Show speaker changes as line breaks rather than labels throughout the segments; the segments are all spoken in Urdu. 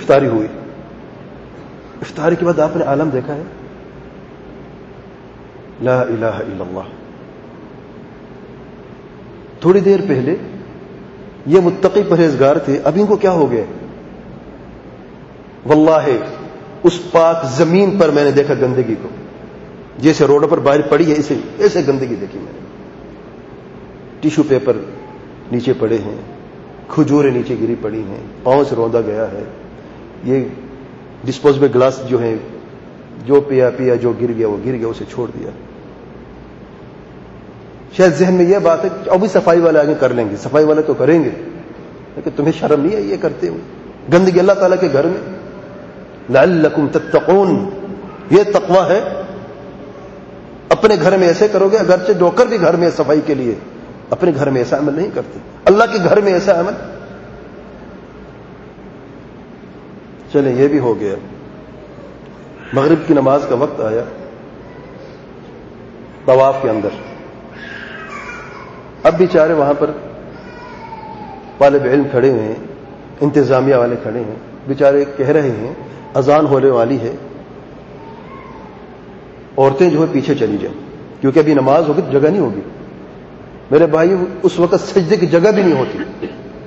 افطاری ہوئی. افطاری کے بعد آپ نے عالم دیکھا ہے؟ لا الہ الا اللہ. تھوڑی دیر پہلے یہ متقی پرہیزگار تھے، اب ان کو کیا ہو گیا؟ واللہ اس پاک زمین پر میں نے دیکھا گندگی کو، جیسے روڈ پر بارش پڑی ہے ایسے گندگی دیکھی میں نے. ٹیشو پیپر نیچے پڑے ہیں، کھجوریں نیچے گری پڑی ہیں، پاؤں سے روندا گیا ہے. یہ ڈسپوزیبل گلاس جو ہیں، جو پیا جو گر گیا وہ گر گیا، اسے چھوڑ دیا. شاید ذہن میں یہ بات ہے کہ ابھی صفائی والے آگے کر لیں گے، صفائی والے تو کریں گے، لیکن تمہیں شرم نہیں ہے یہ کرتے ہو؟ گندگی اللہ تعالیٰ کے گھر میں. لعلکم تتقون، یہ تقوی ہے. اپنے گھر میں ایسے کرو گے، اگرچہ نوکر بھی گھر میں صفائی کے لیے، اپنے گھر میں ایسا عمل نہیں کرتے، اللہ کے گھر میں ایسا عمل. چلیں یہ بھی ہو گیا. مغرب کی نماز کا وقت آیا. طواف کے اندر اب بیچارے وہاں پر طالب علم کھڑے ہوئے ہیں، انتظامیہ والے کھڑے ہیں، بیچارے کہہ رہے ہیں اذان ہونے والی ہے، عورتیں جو ہے پیچھے چلی جائیں کیونکہ ابھی نماز ہوگی تو جگہ نہیں ہوگی. میرے بھائی اس وقت سجدے کی جگہ بھی نہیں ہوتی.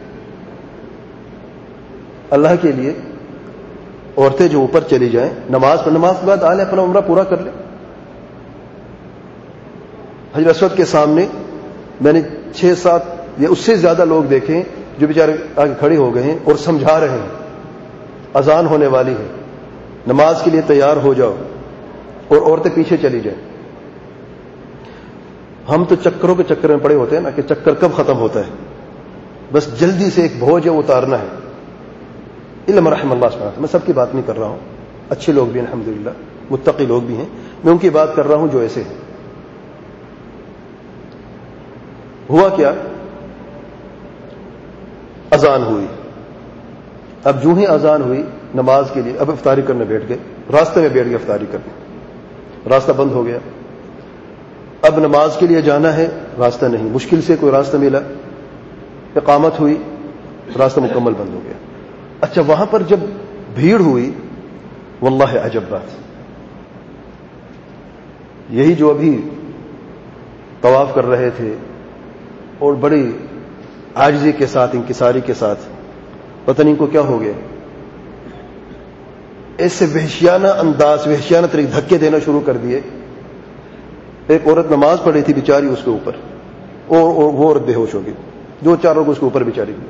اللہ کے لیے عورتیں جو اوپر چلی جائیں نماز کے بعد آ لیں، اپنا عمرہ پورا کر لیں. حجر اسود کے سامنے میں نے 6-7 یا اس سے زیادہ لوگ دیکھے جو بیچارے آگے کھڑے ہو گئے ہیں اور سمجھا رہے ہیں اذان ہونے والی ہے، نماز کے لیے تیار ہو جاؤ، اور عورتیں پیچھے چلی جائیں. ہم تو چکروں کے چکر میں پڑے ہوتے ہیں نا کہ چکر کب ختم ہوتا ہے، بس جلدی سے ایک بوجھ ہے اتارنا ہے. علم رحم اللہ سبحانہ وتعالی. میں سب کی بات نہیں کر رہا ہوں، اچھے لوگ بھی ہیں الحمدللہ، متقی لوگ بھی ہیں، میں ان کی بات کر رہا ہوں جو ایسے ہیں. ہوا کیا؟ اذان ہوئی. اب جو ہی اذان ہوئی نماز کے لیے، اب افطاری کرنے بیٹھ گئے، راستے میں بیٹھ گئے افطاری کرنے. راستہ بند ہو گیا. اب نماز کے لیے جانا ہے، راستہ نہیں، مشکل سے کوئی راستہ ملا. اقامت ہوئی، راستہ مکمل بند ہو گیا. اچھا وہاں پر جب بھیڑ ہوئی، واللہ عجب بات، یہی جو ابھی طواف کر رہے تھے اور بڑی عاجزی کے ساتھ، انکساری کے ساتھ، پتہ نہیں کو کیا ہو گیا، ایسے وحشیانہ انداز، وحشیانہ طریقے دھکے دینا شروع کر دیے. ایک عورت نماز پڑھی تھی بیچاری، اس کے اوپر اور وہ عورت بے ہوش ہو گئی. 2-4 لوگ اس کے اوپر بیچاری گئی.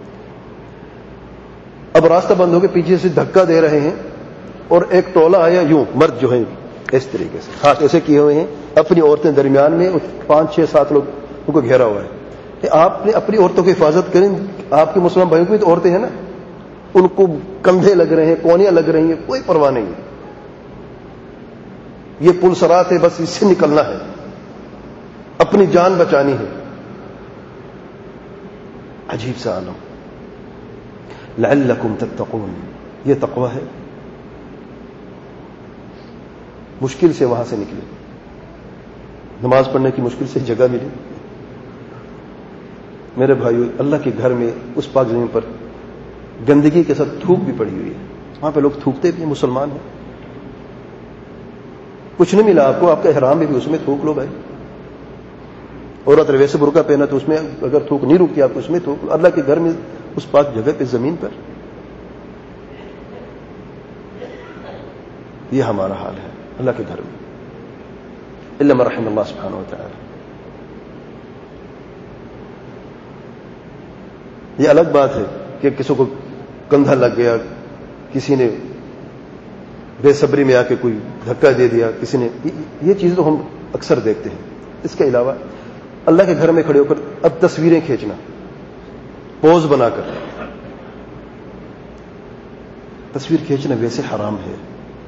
اب راستہ بند ہو گیا، پیچھے سے دھکا دے رہے ہیں، اور ایک ٹولہ آیا، یوں مرد جو ہیں اس طریقے سے ہاتھ ایسے کیے ہوئے ہیں، اپنی عورتیں درمیان میں، 5-6-7 لوگ ان کو گھیرا ہوا ہے کہ آپ نے اپنی عورتوں کی حفاظت کریں. آپ کے مسلمان بھائیوں کی تو عورتیں ہیں نا، ان کو کندھے لگ رہے ہیں، کونیاں لگ رہی ہیں، کوئی پرواہ نہیں ہے. یہ پل صراط ہے، بس اس سے نکلنا ہے، اپنی جان بچانی ہے. عجیب سا عالم. لعلکم تتقون، یہ تقوی ہے. مشکل سے وہاں سے نکلے، نماز پڑھنے کی مشکل سے جگہ ملی. میرے بھائیو، اللہ کے گھر میں اس پاک زمین پر گندگی کے ساتھ تھوک بھی پڑی ہوئی ہے. وہاں پہ لوگ تھوکتے بھی ہیں، مسلمان ہیں. کچھ نہیں ملا آپ کو، آپ کا احرام بھی اس میں تھوک لو بھائی. عورت ویسے برقع پہنا تو اس میں اگر تھوک نہیں رکتی آپ کو، اس میں تھوک لو. اللہ کے گھر میں اس پاک جگہ پہ، زمین پر. یہ ہمارا حال ہے اللہ کے گھر میں، الا من رحم اللہ سبحانہ وتعالی. یہ الگ بات ہے کہ کسی کو کندھا لگ گیا، کسی نے بے صبری میں آ کے کوئی دھکا دے دیا، کسی نے، یہ چیز تو ہم اکثر دیکھتے ہیں. اس کے علاوہ اللہ کے گھر میں کھڑے ہو کر اب تصویریں کھینچنا، پوز بنا کر تصویر کھینچنا ویسے حرام ہے،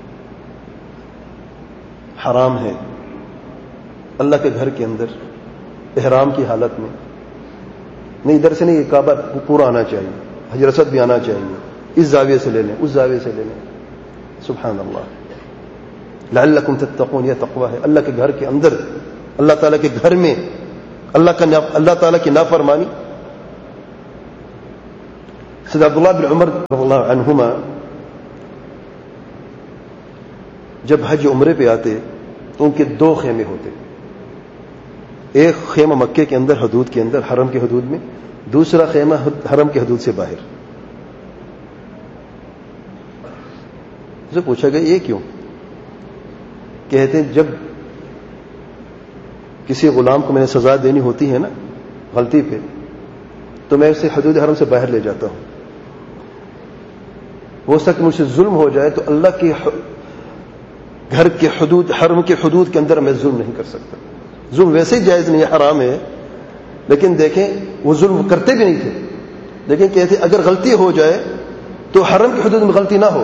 حرام ہے. اللہ کے گھر کے اندر احرام کی حالت میں نہیں، ادھر سے نہیں، یہ کعبہ پورا آنا چاہیے، حجر اسود بھی آنا چاہیے، اس زاویے سے لے لیں، اس زاویے سے لے لیں. سبحان اللہ. لعلکم تتقون، یہ تقوی ہے. اللہ کے گھر کے اندر، اللہ تعالیٰ کے گھر میں اللہ تعالیٰ کی نافرمانی. سید عبداللہ بن عمر رضی اللہ عنہما جب حج عمرے پہ آتے تو ان کے 2 خیمے ہوتے، ایک خیمہ مکے کے اندر حدود کے اندر حرم کے حدود میں، دوسرا خیمہ حرم کے حدود سے باہر. اسے پوچھا گیا یہ کیوں؟ کہتے ہیں جب کسی غلام کو میں نے سزا دینی ہوتی ہے نا غلطی پہ، تو میں اسے حدود حرم سے باہر لے جاتا ہوں. ہو سکتا مجھ سے ظلم ہو جائے تو اللہ کے گھر کے حدود حرم کے حدود کے اندر میں ظلم نہیں کر سکتا. ظلم ویسے ہی جائز نہیں ہے، حرام ہے، لیکن دیکھیں وہ ظلم کرتے بھی نہیں تھے، لیکن کہتے اگر غلطی ہو جائے تو حرم کی حدود میں غلطی نہ ہو،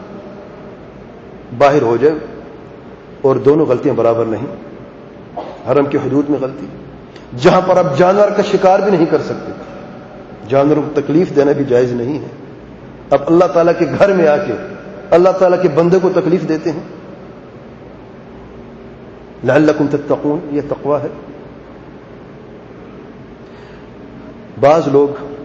باہر ہو جائے، اور دونوں غلطیاں برابر نہیں. حرم کی حدود میں غلطی جہاں پر آپ جانور کا شکار بھی نہیں کر سکتے، جانوروں کو تکلیف دینا بھی جائز نہیں ہے. اب اللہ تعالیٰ کے گھر میں آ کے اللہ تعالیٰ کے بندے کو تکلیف دیتے ہیں. لعلکم تتقون، یہ تقوی ہے. بعض لوگ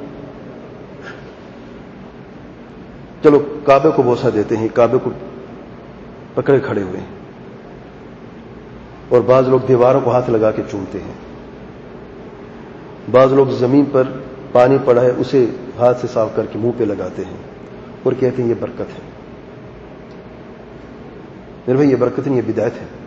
چلو کعبے کو بوسہ دیتے ہیں، کعبے کو پکڑے کھڑے ہوئے ہیں، اور بعض لوگ دیواروں کو ہاتھ لگا کے چومتے ہیں. بعض لوگ زمین پر پانی پڑا ہے اسے ہاتھ سے صاف کر کے منہ پہ لگاتے ہیں اور کہتے ہیں یہ برکت ہے. میرے بھائی یہ برکت نہیں، یہ بدعت ہے.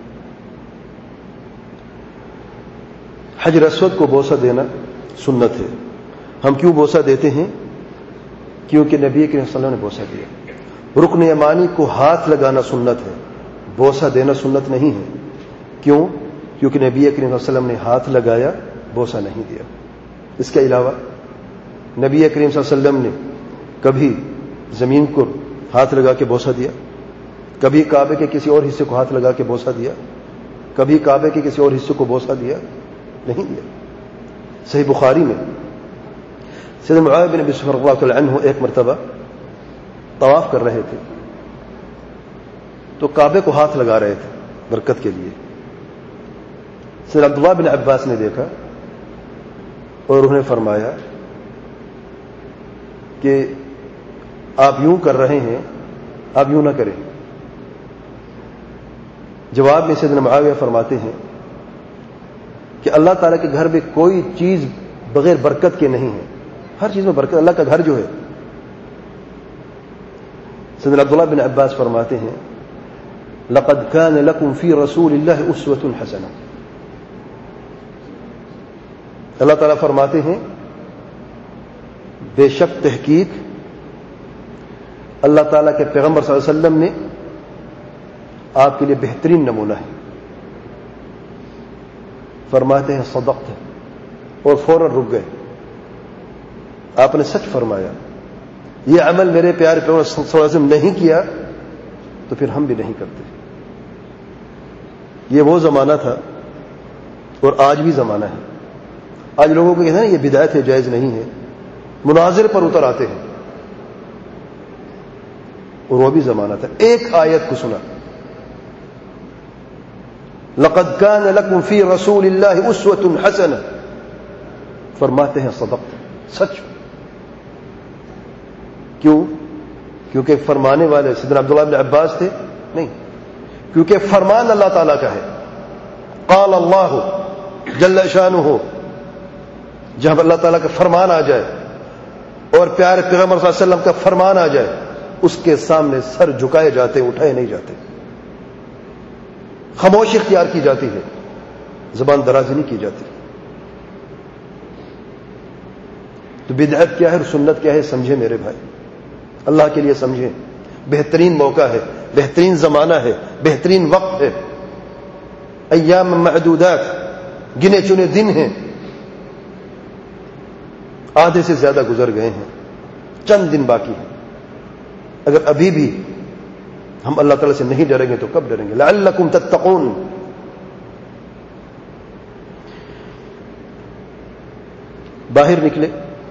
حجر اسود کو بوسہ دینا سنت ہے. ہم کیوں بوسہ دیتے ہیں؟ کیونکہ نبی کریم صلی اللہ علیہ وسلم نے بوسہ دیا. رکن یمانی کو ہاتھ لگانا سنت ہے، بوسہ دینا سنت نہیں ہے. کیوں؟ کیونکہ نبی کریم صلی اللہ علیہ وسلم نے ہاتھ لگایا، بوسہ نہیں دیا. اس کے علاوہ نبی کریم صلی اللہ علیہ وسلم نے کبھی زمین کو ہاتھ لگا کے بوسہ دیا؟ کبھی کعبے کے کسی اور حصے کو ہاتھ لگا کے بوسہ دیا؟ کبھی کعبے کے کسی اور حصے کو بوسہ دیا؟ نہیں دیا. صحیح بخاری میں سیدنا معاذ بن ابی سفیان رضی اللہ عنہ ایک مرتبہ طواف کر رہے تھے تو کعبے کو ہاتھ لگا رہے تھے برکت کے لیے. سیدنا عبداللہ بن عباس نے دیکھا اور انہوں نے فرمایا کہ آپ یوں کر رہے ہیں، آپ یوں نہ کریں. جواب میں سیدنا معاویہ فرماتے ہیں کہ اللہ تعالیٰ کے گھر میں کوئی چیز بغیر برکت کے نہیں ہے، ہر چیز میں برکت. اللہ کا گھر جو ہے، سیدنا عبداللہ بن عباس فرماتے ہیں لقد كان لكم في رسول الله اسوة حسنة. اللہ تعالیٰ فرماتے ہیں بے شک تحقیق اللہ تعالیٰ کے پیغمبر صلی اللہ علیہ وسلم نے آپ کے لیے بہترین نمونہ ہے. فرماتے ہیں صدقت، اور فوراً رک گئے. آپ نے سچ فرمایا. یہ عمل میرے پیارے پیغمبر صلی اللہ علیہ وسلم نہیں کیا تو پھر ہم بھی نہیں کرتے. یہ وہ زمانہ تھا اور آج بھی زمانہ ہے. آج لوگوں کو کہتے ہیں نا یہ بدعت ہے، جائز نہیں ہے، مناظر پر اتر آتے ہیں. اور وہ بھی زمانہ تھا. ایک آیت کو سنا، لقد كان لكم في رسول الله اسوة حسنة، فرماتے ہیں صدقت، سچ. کیوں؟ کیونکہ فرمانے والے سیدنا عبداللہ بن عباس تھے؟ نہیں، کیونکہ فرمان اللہ تعالیٰ کا ہے. قال اللہ جل شانہ، جب اللہ تعالیٰ کا فرمان آ جائے اور پیارے پیغمبر صلی اللہ علیہ وسلم کا فرمان آ جائے، اس کے سامنے سر جھکائے جاتے، اٹھائے نہیں جاتے. خاموشی اختیار کی جاتی ہے، زبان درازی نہیں کی جاتی. تو بدعت کیا ہے اور سنت کیا ہے سمجھیں میرے بھائی، اللہ کے لیے سمجھیں. بہترین موقع ہے، بہترین زمانہ ہے، بہترین وقت ہے. ایام معدودات، گنے چنے دن ہیں، آدھے سے زیادہ گزر گئے ہیں، چند دن باقی ہیں. اگر ابھی بھی ہم اللہ تعالیٰ سے نہیں ڈریں گے تو کب ڈریں گے؟ لعلکم تتقون. باہر نکلے،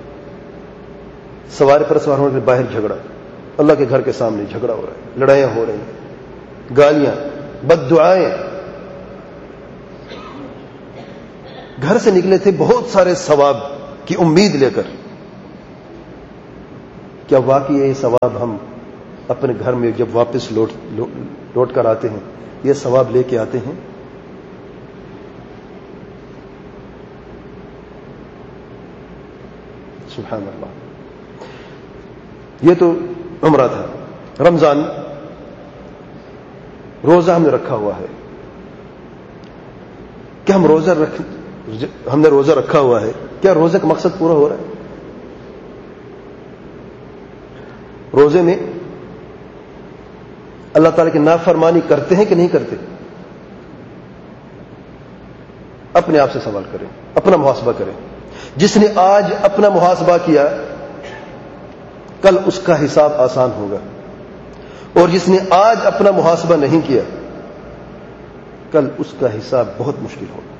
سوار پر سوار ہونے کے باہر جھگڑا، اللہ کے گھر کے سامنے جھگڑا ہو رہا ہے، لڑائیاں ہو رہی ہیں، گالیاں، بد دعائیں. گھر سے نکلے تھے بہت سارے ثواب کی امید لے کر. کیا واقعی یہ ثواب ہم اپنے گھر میں جب واپس لوٹ کر آتے ہیں یہ ثواب لے کے آتے ہیں. سبحان اللہ. یہ تو عمرہ تھا. رمضان روزہ ہم نے رکھا ہوا ہے. کیا ہم نے روزہ رکھا ہوا ہے, کیا روزے کا مقصد پورا ہو رہا ہے؟ روزے میں اللہ تعالیٰ کی نافرمانی کرتے ہیں کہ نہیں کرتے؟ اپنے آپ سے سوال کریں, اپنا محاسبہ کریں. جس نے آج اپنا محاسبہ کیا کل اس کا حساب آسان ہوگا, اور جس نے آج اپنا محاسبہ نہیں کیا کل اس کا حساب بہت مشکل ہوگا.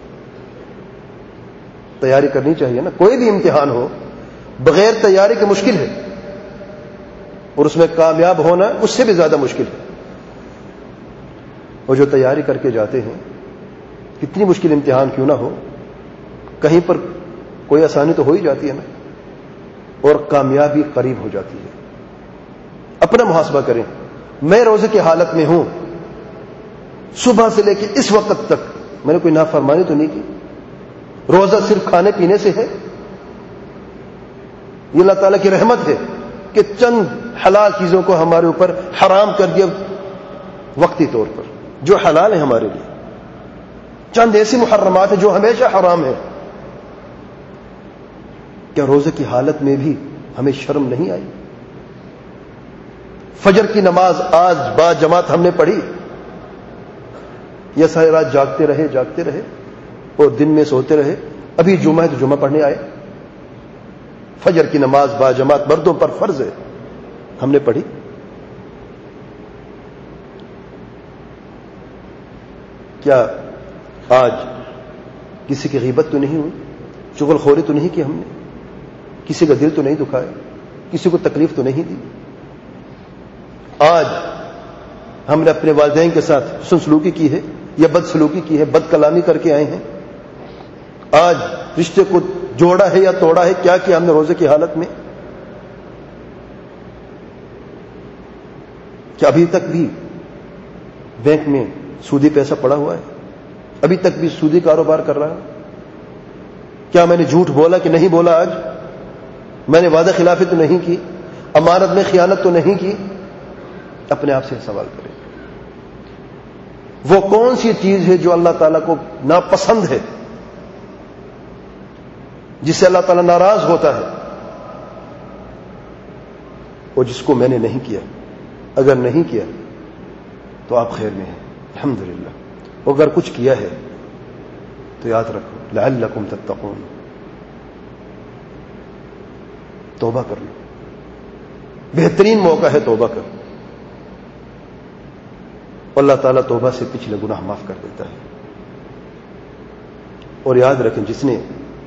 تیاری کرنی چاہیے نا. کوئی بھی امتحان ہو بغیر تیاری کے مشکل ہے, اور اس میں کامیاب ہونا اس سے بھی زیادہ مشکل ہے. اور جو تیاری کر کے جاتے ہیں کتنی مشکل امتحان کیوں نہ ہو, کہیں پر کوئی آسانی تو ہو ہی جاتی ہے نا, اور کامیابی قریب ہو جاتی ہے. اپنا محاسبہ کریں. میں روزے کی حالت میں ہوں, صبح سے لے کے اس وقت تک میں نے کوئی نافرمانی تو نہیں کی. روزہ صرف کھانے پینے سے ہے؟ یہ اللہ تعالیٰ کی رحمت ہے کہ چند حلال چیزوں کو ہمارے اوپر حرام کر دیا وقتی طور پر, جو حلال ہے ہمارے لیے. چند ایسی محرمات ہیں جو ہمیشہ حرام ہے. کیا روزے کی حالت میں بھی ہمیں شرم نہیں آئی؟ فجر کی نماز آج با جماعت ہم نے پڑھی, یا ساری رات جاگتے رہے اور دن میں سوتے رہے. ابھی جمعہ ہے تو جمعہ پڑھنے آئے. فجر کی نماز با جماعت مردوں پر فرض ہے, ہم نے پڑھی. کیا آج کسی کی غیبت تو نہیں ہوئی, چغل خوری تو نہیں کی ہم نے, کسی کا دل تو نہیں دکھایا, کسی کو تکلیف تو نہیں دی؟ آج ہم نے اپنے والدین کے ساتھ حسن سلوکی کی ہے یا بد سلوکی کی ہے, بد کلامی کر کے آئے ہیں؟ آج رشتے کو جوڑا ہے یا توڑا ہے؟ کیا ہم نے روزے کی حالت میں؟ کیا ابھی تک بھی بینک میں سودی پیسہ پڑا ہوا ہے؟ ابھی تک بھی سودی کاروبار کر رہا ہے؟ کیا میں نے جھوٹ بولا کہ نہیں بولا؟ آج میں نے وعدہ خلافی تو نہیں کی؟ امانت میں خیانت تو نہیں کی؟ اپنے آپ سے سوال کریں. وہ کون سی چیز ہے جو اللہ تعالیٰ کو ناپسند ہے, جس سے اللہ تعالیٰ ناراض ہوتا ہے, اور جس کو میں نے نہیں کیا؟ اگر نہیں کیا تو آپ خیر میں ہیں, الحمدللہ. اگر کچھ کیا ہے تو یاد رکھو, لعلکم تتقون, توبہ کر لو. بہترین موقع ہے توبہ کر. اللہ تعالیٰ توبہ سے پچھلے گناہ معاف کر دیتا ہے. اور یاد رکھیں, جس نے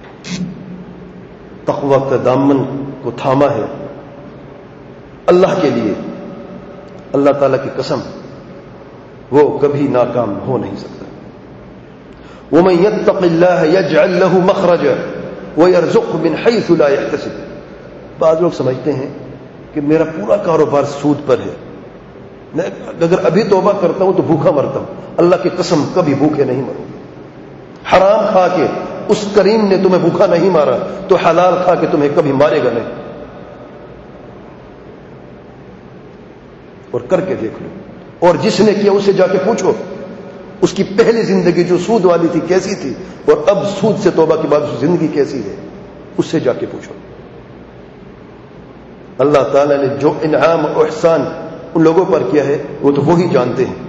تقوی کا دامن کو تھاما ہے اللہ کے لیے, اللہ تعالیٰ کی قسم وہ کبھی ناکام ہو نہیں سکتا. وَمَن يَتَّقِ اللَّهَ يَجْعَل لَّهُ مَخْرَجًا وَيَرْزُقْهُ مِنْ حَيْثُ لَا يَحْتَسِبُ. بعض لوگ سمجھتے ہیں کہ میرا پورا کاروبار سود پر ہے, میں اگر ابھی توبہ کرتا ہوں تو بھوکا مرتا ہوں. اللہ کی قسم کبھی بھوکے نہیں مرو. حرام کھا کے اس کریم نے تمہیں بھوکا نہیں مارا تو حلال کھا کے تمہیں کبھی مارے گا نہیں. اور کر کے دیکھ لو. اور جس نے کیا اسے جا کے پوچھو اس کی پہلی زندگی جو سود والی تھی کیسی تھی, اور اب سود سے توبہ کے بعد زندگی کیسی ہے, اس سے جا کے پوچھو. اللہ تعالیٰ نے جو انعام و احسان ان لوگوں پر کیا ہے وہ تو وہی جانتے ہیں.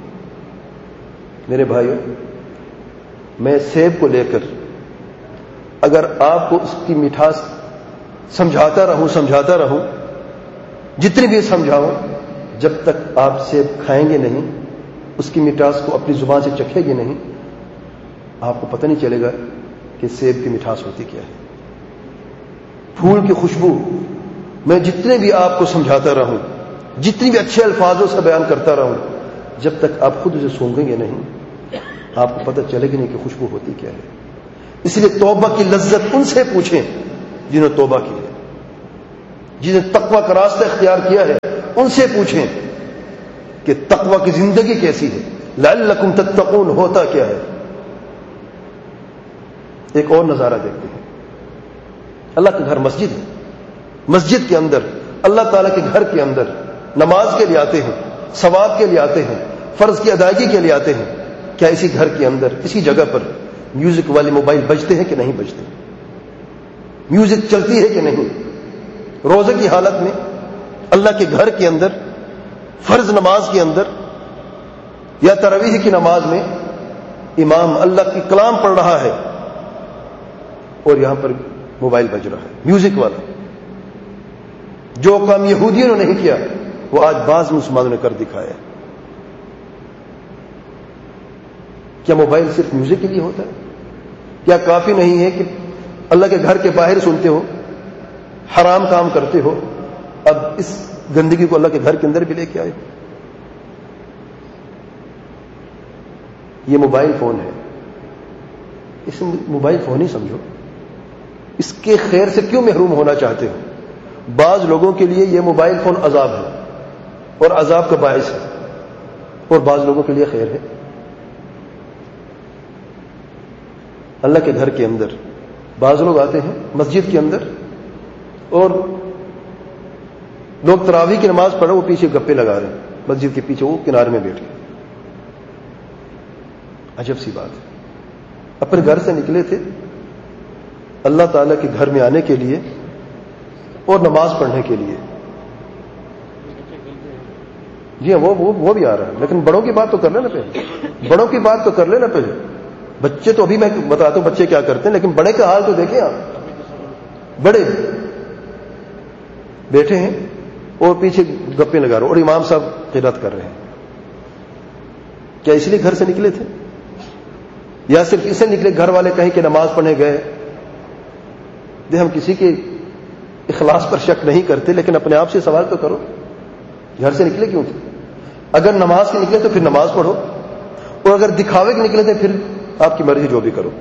میرے بھائیو, میں سیب کو لے کر اگر آپ کو اس کی مٹھاس سمجھاتا رہوں جتنی بھی سمجھاؤں, جب تک آپ سیب کھائیں گے نہیں, اس کی مٹھاس کو اپنی زبان سے چکھیں گے نہیں, آپ کو پتہ نہیں چلے گا کہ سیب کی مٹھاس ہوتی کیا ہے. پھول کی خوشبو میں جتنے بھی آپ کو سمجھاتا رہوں, جتنی بھی اچھے الفاظوں سے بیان کرتا رہوں, جب تک آپ خود اسے سونگیں گے نہیں, آپ کو پتہ چلے گی نہیں کہ خوشبو ہوتی کیا ہے. اس لیے توبہ کی لذت ان سے پوچھیں جنہوں نے توبہ کی ہے, جنہیں تقوی کا راستہ اختیار کیا ہے, ان سے پوچھیں کہ تقوی کی زندگی کیسی ہے، لعلکم تتقون ہوتا کیا ہے۔ ایک اور نظارہ دیکھتے ہیں، اللہ کا گھر مسجد ہے، مسجد کے اندر اللہ تعالیٰ کے گھر کے اندر نماز کے لیے آتے ہیں، ثواب کے لیے آتے ہیں، فرض کی ادائیگی کے لیے آتے ہیں۔ کیا اسی گھر کے اندر اسی جگہ پر میوزک والے موبائل بجتے ہیں کہ نہیں بجتے؟ میوزک چلتی ہے کہ نہیں؟ روزے کی حالت میں اللہ کے گھر کے اندر فرض نماز کے اندر یا تراویح کی نماز میں امام اللہ کی کلام پڑھ رہا ہے اور یہاں پر موبائل بج رہا ہے، میوزک والا۔ جو کام یہودیوں نے نہیں کیا وہ آج بعض مسلمانوں نے کر دکھایا۔ کیا موبائل صرف میوزک کے لیے ہوتا ہے؟ کیا کافی نہیں ہے کہ اللہ کے گھر کے باہر سنتے ہو، حرام کام کرتے ہو، اب اس گندگی کو اللہ کے گھر کے اندر بھی لے کے آئے ہو؟ یہ موبائل فون ہے، اس موبائل فون ہی سمجھو، اس کے خیر سے کیوں محروم ہونا چاہتے ہو؟ بعض لوگوں کے لیے یہ موبائل فون عذاب ہے اور عذاب کا باعث ہے، اور بعض لوگوں کے لیے خیر ہے۔ اللہ کے گھر کے اندر بعض لوگ آتے ہیں مسجد کے اندر اور لوگ تراویح کی نماز پڑھ رہے، وہ پیچھے گپے لگا رہے ہیں مسجد کے پیچھے، وہ کنارے میں بیٹھ گئے۔ عجب سی بات ہے، اپنے گھر سے نکلے تھے اللہ تعالیٰ کے گھر میں آنے کے لیے اور نماز پڑھنے کے لیے۔ جی ہاں، وہ بھی آ رہا ہے، لیکن بڑوں کی بات تو کر لینا پہلے، بڑوں کی بات تو کر لینا پہلے۔ بچے تو ابھی میں بتاتا ہوں بچے کیا کرتے ہیں، لیکن بڑے کا حال تو دیکھیں آپ۔ بڑے بیٹھے ہیں اور پیچھے گپے لگا رہے اور امام صاحب قرات کر رہے ہیں۔ کیا اس لیے گھر سے نکلے تھے یا صرف اسے نکلے گھر والے کہیں کہ نماز پڑھنے گئے؟ ہم کسی کے اخلاص پر شک نہیں کرتے، لیکن اپنے آپ سے سوال تو کرو، گھر سے نکلے کیوں تھے؟ اگر نماز کے نکلے تو پھر نماز پڑھو، اور اگر دکھاوے کے نکلے تھے پھر آپ کی مرضی جو بھی کرو۔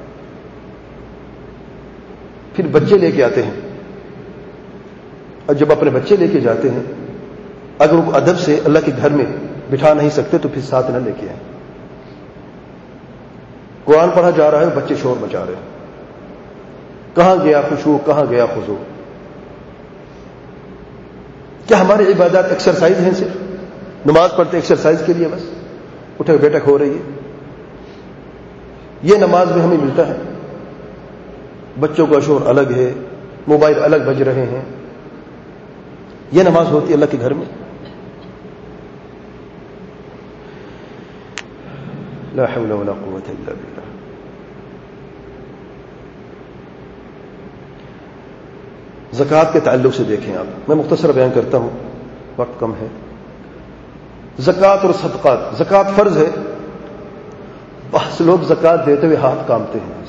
پھر بچے لے کے آتے ہیں، اور جب اپنے بچے لے کے جاتے ہیں اگر ان کو ادب سے اللہ کے گھر میں بٹھا نہیں سکتے تو پھر ساتھ نہ لے کے آئیں۔ قرآن پڑھا جا رہا ہے، بچے شور مچا رہے ہیں، کہاں گیا خشوع، کہاں گیا خضوع؟ کیا ہماری عبادات ایکسرسائز ہیں؟ صرف نماز پڑھتے ایکسرسائز کے لیے بس، اٹھک بیٹھک ہو رہی ہے؟ یہ نماز میں ہمیں ملتا ہے؟ بچوں کا شور الگ ہے، موبائل الگ بج رہے ہیں، یہ نماز ہوتی ہے اللہ کے گھر میں؟ لا حول ولا قوة الا باللہ۔ زکوٰۃ کے تعلق سے دیکھیں آپ، میں مختصر بیان کرتا ہوں، وقت کم ہے۔ زکوٰۃ اور صدقات، زکوٰۃ فرض ہے، بہت لوگ زکوٰۃ دیتے ہوئے ہاتھ کانپتے ہیں۔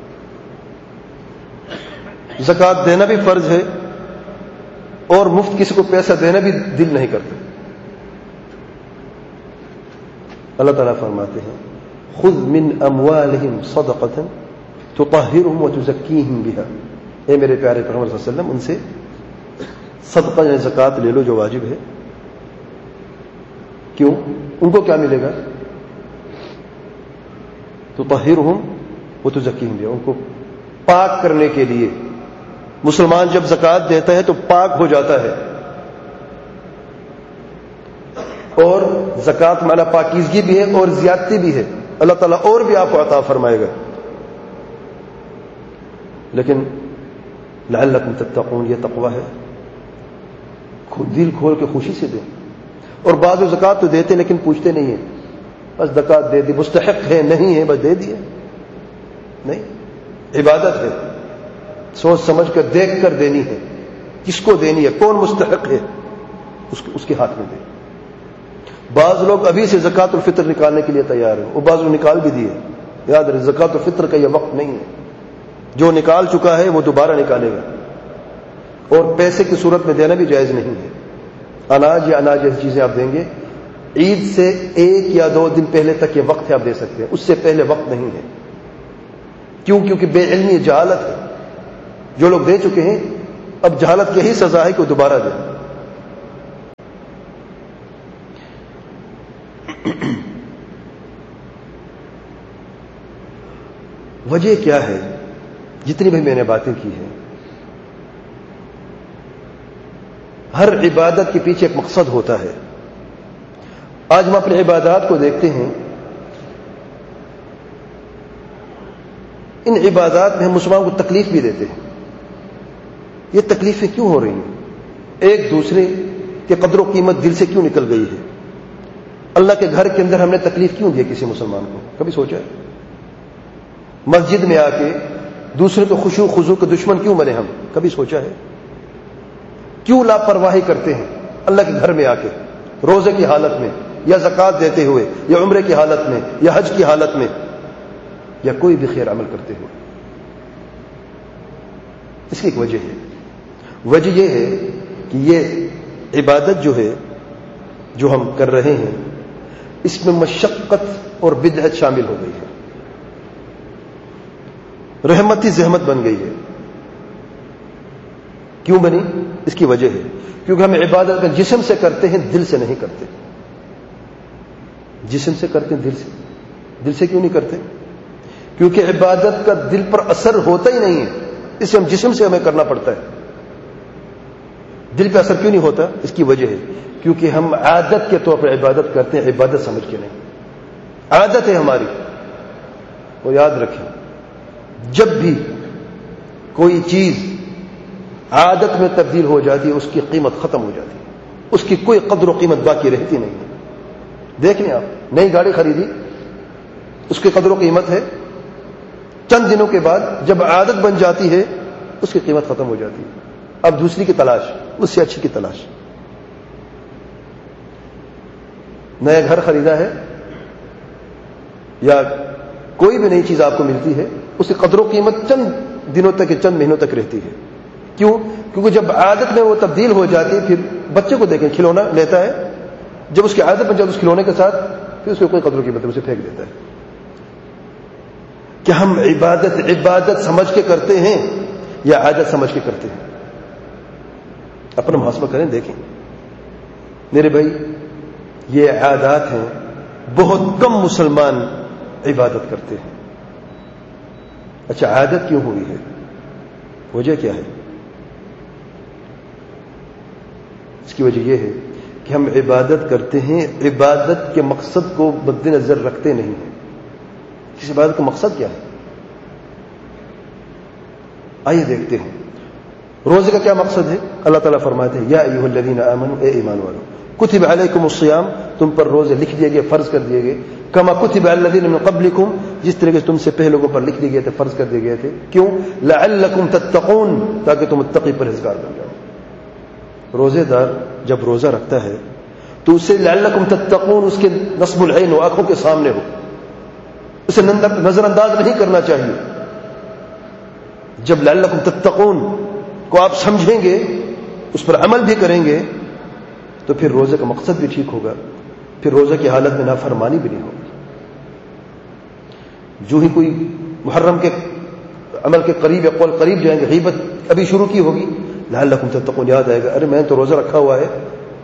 زکوٰۃ دینا بھی فرض ہے اور مفت کسی کو پیسہ دینا بھی دل نہیں کرتا۔ اللہ تعالیٰ فرماتے ہیں خذ من اموالہم صدقۃ تطہرہم وتزکیہم بہا، اے میرے پیارے پیغمبر صلی اللہ علیہ وسلم، ان سے صدقہ یعنی زکوٰۃ لے لو جو واجب ہے۔ کیوں؟ ان کو کیا ملے گا؟ تطہرہم وتزکیہم بہا، ان کو پاک کرنے کے لیے۔ مسلمان جب زکوٰۃ دیتا ہے تو پاک ہو جاتا ہے، اور زکوٰۃ مانا پاکیزگی بھی ہے اور زیادتی بھی ہے، اللہ تعالیٰ اور بھی آپ کو عطا فرمائے گا۔ لیکن لعلکم تتقون، یہ تقوی ہے، دل کھول کے خوشی سے دیں۔ اور بعض زکوٰۃ تو دیتے لیکن پوچھتے نہیں ہیں، بس زکوٰۃ دے دی، مستحق ہے نہیں ہے بس دے دیے۔ نہیں، عبادت ہے، سوچ سمجھ کر دیکھ کر دینی ہے، کس کو دینی ہے، کون مستحق ہے، اس کے ہاتھ میں دے۔ بعض لوگ ابھی سے زکوٰۃ الفطر نکالنے کے لیے تیار ہیں، اور بعض لوگ نکال بھی دیے۔ یاد رہے زکوٰۃ الفطر کا یہ وقت نہیں ہے، جو نکال چکا ہے وہ دوبارہ نکالے گا، اور پیسے کی صورت میں دینا بھی جائز نہیں ہے۔ اناج یا اناج جیسی چیزیں آپ دیں گے، عید سے 1 یا 2 دن پہلے تک یہ وقت ہے، آپ دے سکتے ہیں، اس سے پہلے وقت نہیں ہے۔ کیوں؟ کیونکہ بے علمی جہالت ہے، جو لوگ دے چکے ہیں اب جہالت کی ہی سزا ہے کہ وہ دوبارہ دیں۔ وجہ کیا ہے؟ جتنی بھی میں نے باتیں کی ہیں، ہر عبادت کے پیچھے ایک مقصد ہوتا ہے. آج ہم اپنی عبادات کو دیکھتے ہیں، ان عبادات میں ہم مسلمانوں کو تکلیف بھی دیتے ہیں. یہ تکلیفیں کیوں ہو رہی ہیں؟ ایک دوسرے کے قدر و قیمت دل سے کیوں نکل گئی ہے؟ اللہ کے گھر کے اندر ہم نے تکلیف کیوں دی کسی مسلمان کو؟ کبھی سوچا ہے؟ مسجد میں آ کے دوسرے کو خشوع خضوع کے دشمن کیوں بنے ہم؟ کبھی سوچا ہے؟ کیوں لاپرواہی کرتے ہیں اللہ کے گھر میں آ کے، روزے کی حالت میں، یا زکوٰۃ دیتے ہوئے، یا عمرے کی حالت میں، یا حج کی حالت میں، یا کوئی بھی خیر عمل کرتے ہوئے؟ اس کی ایک وجہ ہے. وجہ یہ ہے کہ یہ عبادت جو ہے، جو ہم کر رہے ہیں، اس میں مشقت اور بدعت شامل ہو گئی ہے. رحمت ہی زحمت بن گئی ہے. کیوں بنی؟ اس کی وجہ ہے کیونکہ ہم عبادت کا جسم سے کرتے ہیں، دل سے نہیں کرتے. جسم سے کرتے ہیں، دل سے کیوں نہیں کرتے؟ کیونکہ عبادت کا دل پر اثر ہوتا ہی نہیں ہے، اس سے ہم جسم سے ہمیں کرنا پڑتا ہے. دل پہ اثر کیوں نہیں ہوتا؟ اس کی وجہ ہے کیونکہ ہم عادت کے طور پر عبادت کرتے ہیں، عبادت سمجھ کے نہیں. عادت ہے ہماری. اور یاد رکھیں، جب بھی کوئی چیز عادت میں تبدیل ہو جاتی ہے، اس کی قیمت ختم ہو جاتی ہے، اس کی کوئی قدر و قیمت باقی رہتی نہیں ہے. دیکھ لیں آپ، نئی گاڑی خریدی، اس کی قدر و قیمت ہے. چند دنوں کے بعد جب عادت بن جاتی ہے، اس کی قیمت ختم ہو جاتی ہے. اب دوسری کی تلاش، اس سے اچھی کی تلاش. نیا گھر خریدا ہے یا کوئی بھی نئی چیز آپ کو ملتی ہے، اس کی قدر و قیمت چند دنوں تک، چند مہینوں تک رہتی ہے. کیوں؟ کیونکہ جب عادت میں وہ تبدیل ہو جاتی ہے، پھر بچے کو دیکھیں، کھلونا لیتا ہے، جب اس کی عادت بن جاتی ہے اس کھلونے کے ساتھ، پھر اس کو کوئی قدر و قیمت اسے پھینک دیتا ہے. کہ ہم عبادت سمجھ کے کرتے ہیں یا عادت سمجھ کے کرتے ہیں؟ اپنا محاسبہ کریں، دیکھیں. میرے بھائی، یہ عادات ہیں. بہت کم مسلمان عبادت کرتے ہیں. اچھا، عادت کیوں ہوئی ہے؟ وجہ کیا ہے؟ اس کی وجہ یہ ہے کہ ہم عبادت کرتے ہیں، عبادت کے مقصد کو مد نظر رکھتے نہیں ہیں. اس عبادت کا مقصد کیا ہے؟ آئیے دیکھتے ہیں. روزے کا کیا مقصد ہے؟ اللہ تعالیٰ فرماتے ہیں، یا ایھا الذین آمنوا، اے ایمان والو، کتب علیکم الصیام، تم پر روزے لکھ دیے گئے، فرض کر دیے گئے، کما کتب علی الذین من قبلکم، جس طریقے سے تم سے پہلے لوگوں پر لکھ دیے گئے تھے، فرض کر دیے گئے تھے. کیوں؟ لعلکم تتقون، تاکہ تم متقی پرہیزگار بن جاؤ. روزے دار جب روزہ رکھتا ہے تو اسے لعلکم تتقون، اس کے نصب العین ہو، آنکھوں کے سامنے ہو، اسے نظر انداز نہیں کرنا چاہیے. جب لعلکم تتقون کو آپ سمجھیں گے، اس پر عمل بھی کریں گے، تو پھر روزے کا مقصد بھی ٹھیک ہوگا، پھر روزے کی حالت میں نافرمانی بھی نہیں ہوگی. جو ہی کوئی محرم کے عمل کے قریب یا قول قریب جائیں گے، غیبت ابھی شروع کی ہوگی، لعلکم تتقون یاد آئے گا، ارے میں نے تو روزہ رکھا ہوا ہے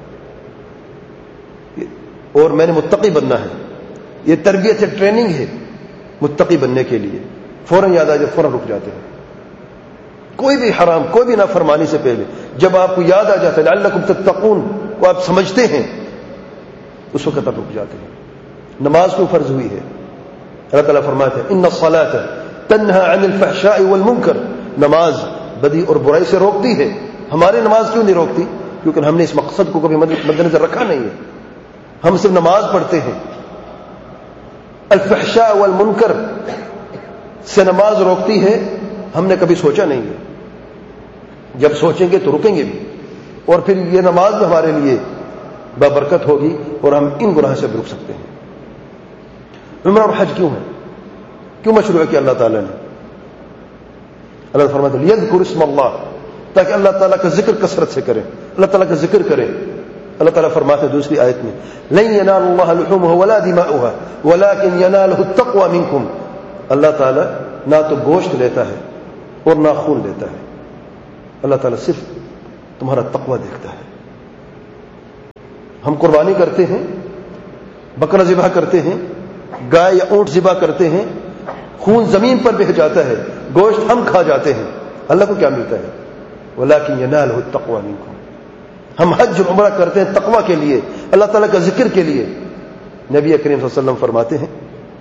اور میں نے متقی بننا ہے. یہ تربیت ہے، ٹریننگ ہے متقی بننے کے لیے. فوراً یاد آ جائے، فوراً رک جاتے ہیں. کوئی بھی حرام، کوئی بھی نافرمانی سے پہلے جب آپ کو یاد آ جاتا ہے لعلکم تتقون کو آپ سمجھتے ہیں، اس وقت آپ رک جاتے ہیں. نماز کو فرض ہوئی ہے. اللہ تعالیٰ فرماتے ہیں، ان الصلاۃ تنہی عن الفحشاء والمنکر، نماز بدی اور برائی سے روکتی ہے. ہماری نماز کیوں نہیں روکتی؟ کیونکہ ہم نے اس مقصد کو کبھی مد نظر رکھا نہیں ہے. ہم صرف نماز پڑھتے ہیں. الفحشاء والمنکر سے نماز روکتی ہے، ہم نے کبھی سوچا نہیں ہے. جب سوچیں گے تو رکیں گے بھی، اور پھر یہ نماز بھی ہمارے لیے بابرکت ہوگی اور ہم ان گناہ سے بھی رک سکتے ہیں. عمرہ اور حج کیوں ہے؟ کیوں مشروع کیا اللہ تعالیٰ نے؟ اللہ فرماتے ہیں لیذکر اسم اللہ، تاکہ اللہ تعالیٰ کا ذکر کثرت سے کریں، اللہ تعالیٰ کا ذکر کریں. اللہ تعالیٰ فرماتے ہیں دوسری آیت میں، لن ینال اللہ لحومها ولا دماؤها ولكن يناله التقوى منکم، اللہ تعالیٰ نہ تو گوشت لیتا ہے اور نہ خون لیتا ہے، اللہ تعالیٰ صرف تمہارا تقوی دیکھتا ہے. ہم قربانی کرتے ہیں بکرا ذبح کرتے ہیں، گائے یا اونٹ ذبح کرتے ہیں، خون زمین پر بہہ جاتا ہے، گوشت ہم کھا جاتے ہیں، اللہ کو کیا ملتا ہے؟ وَلَٰكِن يَنَالُهُ التَّقْوَىٰ مِنكُمْ. ہم حج اور عمرہ کرتے ہیں تقویٰ کے لیے، اللہ تعالیٰ کا ذکر کے لیے. نبی کریم صلی اللہ علیہ وسلم فرماتے ہیں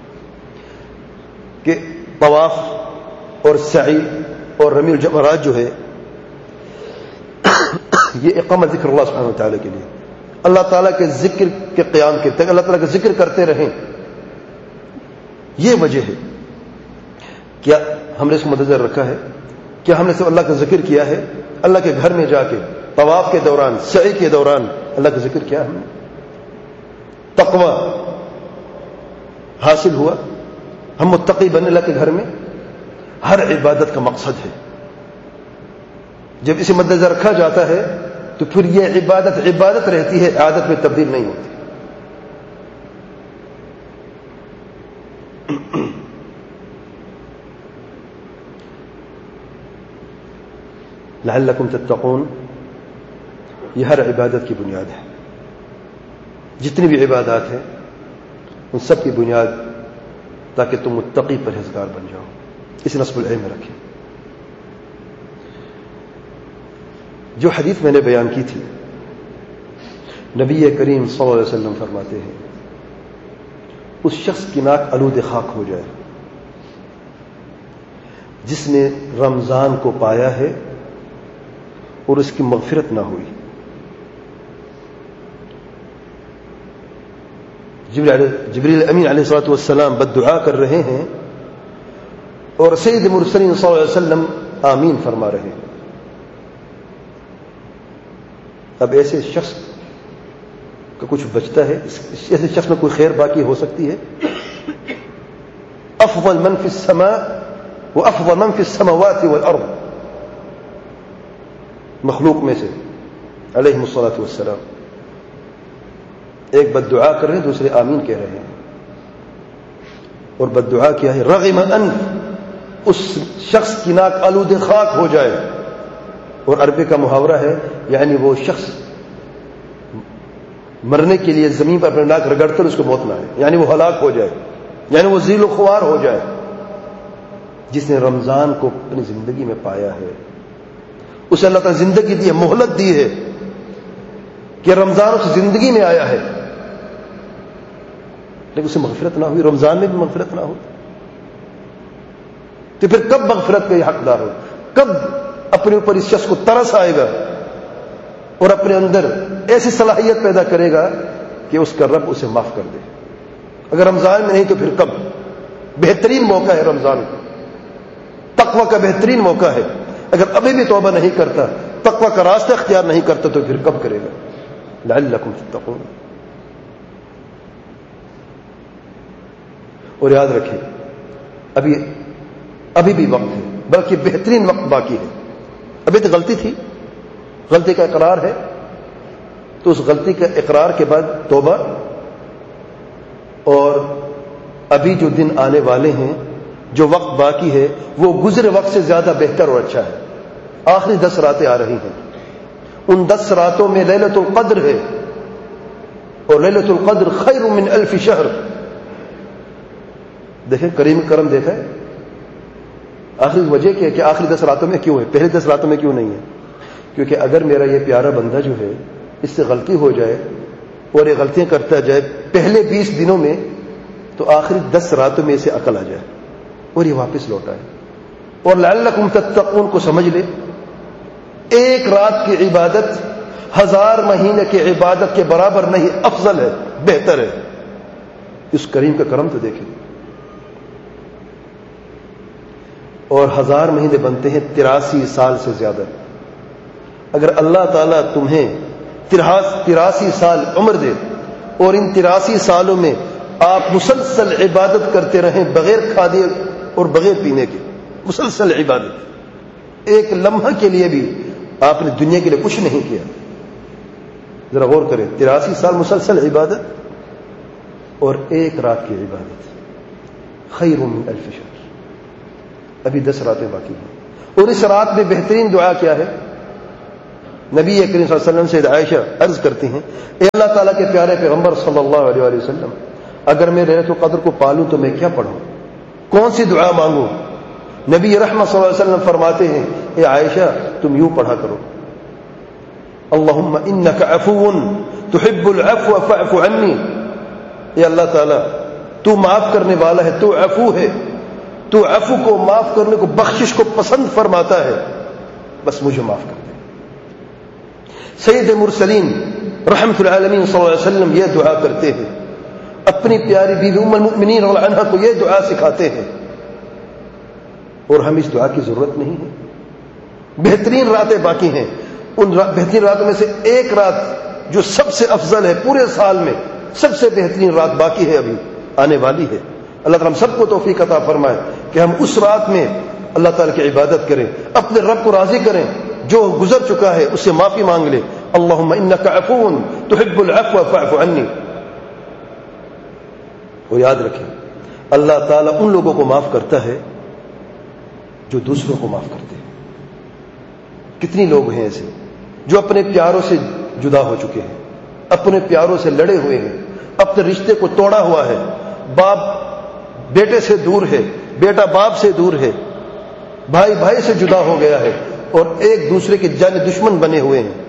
کہ طواف اور سعی اور رمی الجمرات جو ہے یہ اقامہ ذکر اللہ سبحانہ وتعالی کے لیے، اللہ تعالیٰ کے ذکر کے قیام کے تک اللہ تعالیٰ کا ذکر کرتے رہیں. یہ وجہ ہے. کیا ہم نے اس کو مدنظر رکھا ہے؟ کیا ہم نے صرف اللہ کا ذکر کیا ہے؟ اللہ کے گھر میں جا کے طواف کے دوران، سعی کے دوران اللہ کا ذکر کیا ہم نے؟ تقوی حاصل ہوا، ہم متقی بنے اللہ کے گھر میں. ہر عبادت کا مقصد ہے. جب اسے مد نظر رکھا جاتا ہے تو پھر یہ عبادت رہتی ہے، عادت میں تبدیل نہیں ہوتی. لعلکم تتقون، یہ ہر عبادت کی بنیاد ہے. جتنی بھی عبادات ہیں ان سب کی بنیاد تاکہ تم متقی پرہیزگار بن جاؤ، اس نصب العلم میں رکھیں. جو حدیث میں نے بیان کی تھی، نبی کریم صلی اللہ علیہ وسلم فرماتے ہیں اس شخص کی ناک آلود خاک ہو جائے جس نے رمضان کو پایا ہے اور اس کی مغفرت نہ ہوئی. جبریل امین علیہ الصلوۃ والسلام بددعا کر رہے ہیں اور سید المرسلین صلی اللہ علیہ وسلم آمین فرما رہے ہیں. اب ایسے شخص کا کچھ بچتا ہے؟ ایسے شخص میں کوئی خیر باقی ہو سکتی ہے؟ افضل من فی السماء وافضل من فی السماوات والارض، مخلوق میں سے علیہ الصلوۃ والسلام ایک بددعا کر رہے ہیں، دوسرے آمین کہہ رہے ہیں. اور بددعا کیا ہے؟ رغم انف، اس شخص کی ناک آلود خاک ہو جائے. اور عربی کا محاورہ ہے، یعنی وہ شخص مرنے کے لیے زمین پر اپنے ناک رگڑتا اس کو موت نہ آئے، یعنی وہ ہلاک ہو جائے، یعنی وہ ذیل و خوار ہو جائے. جس نے رمضان کو اپنی زندگی میں پایا ہے اسے اللہ تعالیٰ زندگی دی ہے، مہلت دی ہے کہ رمضان اس زندگی میں آیا ہے، لیکن اسے مغفرت نہ ہوئی، رمضان میں بھی مغفرت نہ ہوئی. تو پھر کب مغفرت کا یہ حقدار ہو؟ کب اپنے اوپر اس شخص کو ترس آئے گا اور اپنے اندر ایسی صلاحیت پیدا کرے گا کہ اس کا رب اسے معاف کر دے؟ اگر رمضان میں نہیں تو پھر کب؟ بہترین موقع ہے رمضان کا، تقوی کا بہترین موقع ہے. اگر ابھی بھی توبہ نہیں کرتا، تقوی کا راستہ اختیار نہیں کرتا، تو پھر کب کرے گا؟ لعلکم تتقون. اور یاد رکھیں ابھی بھی وقت ہے، بلکہ بہترین وقت باقی ہے. ابھی تو غلطی تھی، غلطی کا اقرار ہے، تو اس غلطی کا اقرار کے بعد توبہ، اور ابھی جو دن آنے والے ہیں، جو وقت باقی ہے، وہ گزرے وقت سے زیادہ بہتر اور اچھا ہے. آخری 10 راتیں آ رہی ہیں، ان 10 راتوں میں لیلۃ القدر ہے، اور لیلۃ القدر خیر من 1000 شہر. دیکھیں کریم کرم دیکھا ہے. آخری وجہ کیا ہے کہ آخری 10 راتوں میں کیوں ہے، پہلے 10 راتوں میں کیوں نہیں ہے؟ کیونکہ اگر میرا یہ پیارا بندہ جو ہے اس سے غلطی ہو جائے اور یہ غلطیاں کرتا جائے پہلے 20 دنوں میں، تو آخری 10 راتوں میں اسے عقل آ جائے اور یہ واپس لوٹا ہے. اور لعلکم تتقون کو سمجھ لے، ایک رات کی عبادت 1000 مہینے کی عبادت کے برابر نہیں، افضل ہے، بہتر ہے. اس کریم کا کرم تو دیکھیں. اور 1000 مہینے بنتے ہیں 83 سال سے زیادہ. اگر اللہ تعالیٰ تمہیں 83 سال عمر دے اور ان 83 سالوں میں آپ مسلسل عبادت کرتے رہیں بغیر کھادے اور بغیر پینے کے، مسلسل عبادت، ایک لمحہ کے لیے بھی آپ نے دنیا کے لیے کچھ نہیں کیا. ذرا غور کریں، 83 سال مسلسل عبادت اور ایک رات کی عبادت، خیر من 1000 شہر. ابھی 10 راتیں باقی ہیں، اور اس رات میں بہترین دعا کیا ہے؟ نبی کریم صلی اللہ علیہ وسلم سے عائشہ عرض کرتی ہیں اے اللہ تعالیٰ کے پیارے پیغمبر صلی اللہ علیہ وآلہ وسلم، اگر میں لیلۃ القدر کو پالوں تو میں کیا پڑھوں، کون سی دعا مانگوں؟ نبی رحمت صلی اللہ علیہ وسلم فرماتے ہیں اے عائشہ تم یوں پڑھا کرو اللہم انک عفو تحب العفو فاعف عنی، اے اللہ تعالیٰ تو معاف کرنے والا ہے، تو عفو ہے، تو عفو کو معاف کرنے کو بخشش کو پسند فرماتا ہے، بس مجھے معاف کر دے۔ سید مرسلین رحمت العالمین صلی اللہ علیہ وسلم یہ دعا کرتے ہیں، اپنی پیاری بیوی ام المؤمنین رضی اللہ عنہا کو یہ دعا سکھاتے ہیں، اور ہم اس دعا کی ضرورت نہیں ہے۔ بہترین راتیں باقی ہیں، ان بہترین راتوں میں سے ایک رات جو سب سے افضل ہے پورے سال میں، سب سے بہترین رات باقی ہے، ابھی آنے والی ہے۔ اللہ تعالیٰ ہم سب کو توفیق عطا فرمائے کہ ہم اس رات میں اللہ تعالیٰ کی عبادت کریں، اپنے رب کو راضی کریں، جو گزر چکا ہے اس سے معافی مانگ لے۔ اللہم انک عفو تحب العفو فاعف عنی۔ وہ یاد رکھیں اللہ تعالیٰ ان لوگوں کو معاف کرتا ہے جو دوسروں کو معاف کرتے ہیں۔ کتنی لوگ ہیں ایسے جو اپنے پیاروں سے جدا ہو چکے ہیں، اپنے پیاروں سے لڑے ہوئے ہیں، اپنے رشتے کو توڑا ہوا ہے، باپ بیٹے سے دور ہے، بیٹا باپ سے دور ہے، بھائی بھائی سے جدا ہو گیا ہے، اور ایک دوسرے کے جان دشمن بنے ہوئے ہیں۔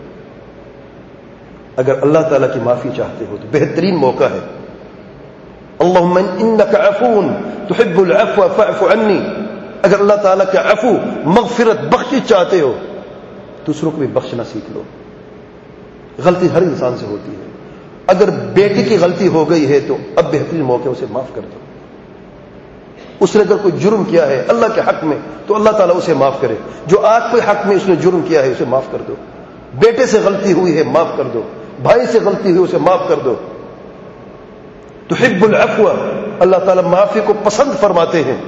اگر اللہ تعالیٰ کی معافی چاہتے ہو تو بہترین موقع ہے، اللہم انک عفو تحب العفو فاعف عنی۔ اگر اللہ تعالیٰ کا عفو مغفرت بخشش چاہتے ہو دوسروں کو بھی بخشنا سیکھ لو۔ غلطی ہر انسان سے ہوتی ہے، اگر بیٹی کی غلطی ہو گئی ہے تو اب بہترین موقع اسے معاف کر دو۔ اس نے اگر کوئی جرم کیا ہے اللہ کے حق میں تو اللہ تعالیٰ اسے معاف کرے، جو آپ کے حق میں اس نے جرم کیا ہے اسے معاف کر دو۔ بیٹے سے غلطی ہوئی ہے معاف کر دو، بھائی سے غلطی ہوئی اسے معاف کر دو۔ تحب العفو، اللہ تعالیٰ معافی کو پسند فرماتے ہیں۔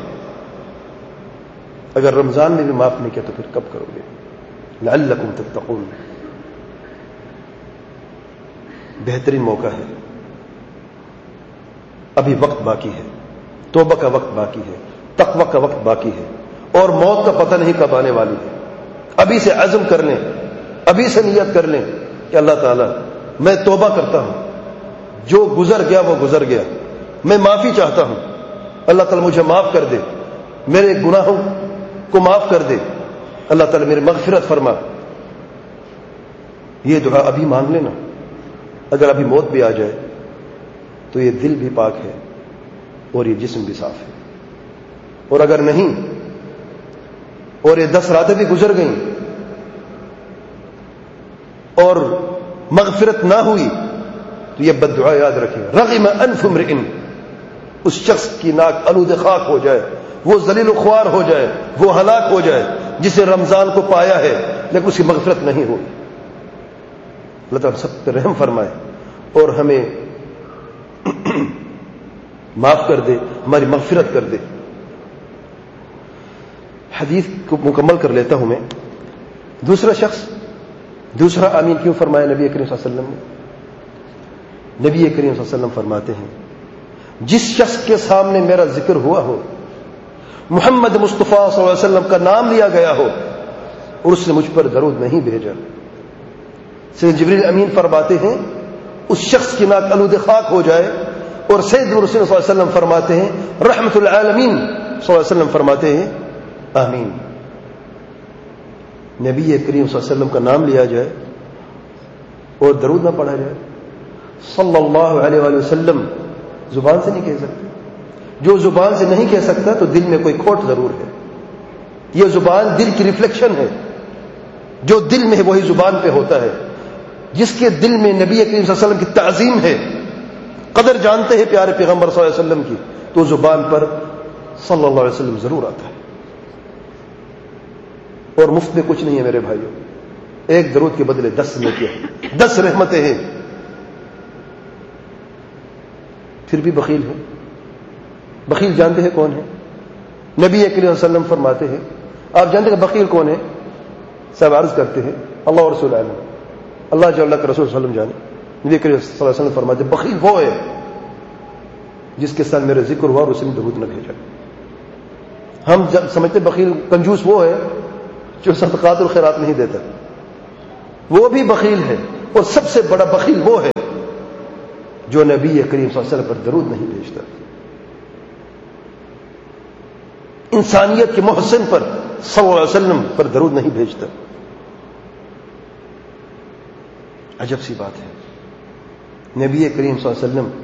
اگر رمضان میں بھی معاف نہیں کیا تو پھر کب کرو گے؟ لعلکم تتقون۔ بہترین موقع ہے، ابھی وقت باقی ہے، توبہ کا وقت باقی ہے، تقوی کا وقت باقی ہے، اور موت کا پتہ نہیں کب آنے والی ہے۔ ابھی سے عزم کر لیں، ابھی سے نیت کر لیں کہ اللہ تعالیٰ میں توبہ کرتا ہوں، جو گزر گیا وہ گزر گیا، میں معافی چاہتا ہوں، اللہ تعالیٰ مجھے معاف کر دے، میرے گناہوں کو معاف کر دے، اللہ تعالیٰ میری مغفرت فرما۔ یہ دعا ابھی مانگ لینا۔ اگر ابھی موت بھی آ جائے تو یہ دل بھی پاک ہے اور یہ جسم بھی صاف ہے، اور اگر نہیں اور یہ 10 راتیں بھی گزر گئیں اور مغفرت نہ ہوئی تو یہ بد دعا یاد رکھیں، رغم انف امرئ، اس شخص کی ناک آلود خاک ہو جائے، وہ ذلیل و خوار ہو جائے، وہ ہلاک ہو جائے جسے رمضان کو پایا ہے لیکن اس کی مغفرت نہیں ہوئی۔ اللہ تعالیٰ سب پہ رحم فرمائے اور ہمیں معاف کر دے، ہماری مغفرت کر دے۔ حدیث کو مکمل کر لیتا ہوں میں۔ دوسرا شخص دوسرا آمین کیوں فرمایا نبی کریم صلی اللہ علیہ وسلم نے؟ نبی کریم صلی اللہ علیہ وسلم فرماتے ہیں جس شخص کے سامنے میرا ذکر ہوا ہو، محمد مصطفیٰ صلی اللہ علیہ وسلم کا نام لیا گیا ہو اور اس نے مجھ پر درود نہیں بھیجا، سید جبریل امین فرماتے ہیں اس شخص کی ناک آلود خاک ہو جائے، اور سید رسول صلی اللہ علیہ وسلم فرماتے ہیں رحمت العالمین صلی اللہ علیہ وسلم فرماتے ہیں آمین۔ نبی کریم صلی اللہ علیہ وسلم کا نام لیا جائے اور درود نہ پڑھا جائے صلی اللہ علیہ وآلہ وسلم، زبان سے نہیں کہہ سکتے۔ جو زبان سے نہیں کہہ سکتا تو دل میں کوئی کھوٹ ضرور ہے۔ یہ زبان دل کی ریفلیکشن ہے، جو دل میں ہے وہی زبان پہ ہوتا ہے۔ جس کے دل میں نبی کریم صلی اللہ علیہ وسلم کی تعظیم ہے، قدر جانتے ہیں پیارے پیغمبر صلی اللہ علیہ وسلم کی، تو زبان پر صلی اللہ علیہ وسلم ضرور آتا ہے۔ اور مفت میں کچھ نہیں ہے میرے بھائیوں، ایک درود کے بدلے 10 نیکیاں، 10 رحمتیں ہیں۔ پھر بھی بخیل ہے۔ بخیل جانتے ہیں کون ہے؟ نبی کریم صلی اللہ علیہ وسلم فرماتے ہیں، آپ جانتے ہیں بخیل کون ہے؟ سب عرض کرتے ہیں اللہ اور رسول عالم، اللہ جو اللہ کے رسول صلی اللہ علیہ وسلم جانے۔ نبی کریم صلی اللہ علیہ وسلم فرماتے ہیں بخیل وہ ہے جس کے ساتھ میرا ذکر ہوا اور اس نے درود نہ بھیجا۔ ہم سمجھتے بخیل کنجوس وہ ہے جو صدقات اور خیرات نہیں دیتا، وہ بھی بخیل ہے، اور سب سے بڑا بخیل وہ ہے جو نبی کریم صلی اللہ علیہ وسلم پر درود نہیں بھیجتا، انسانیت کے محسن پر صلی اللہ علیہ وسلم پر درود نہیں بھیجتا۔ عجب سی بات ہے، نبی کریم صلی اللہ علیہ وسلم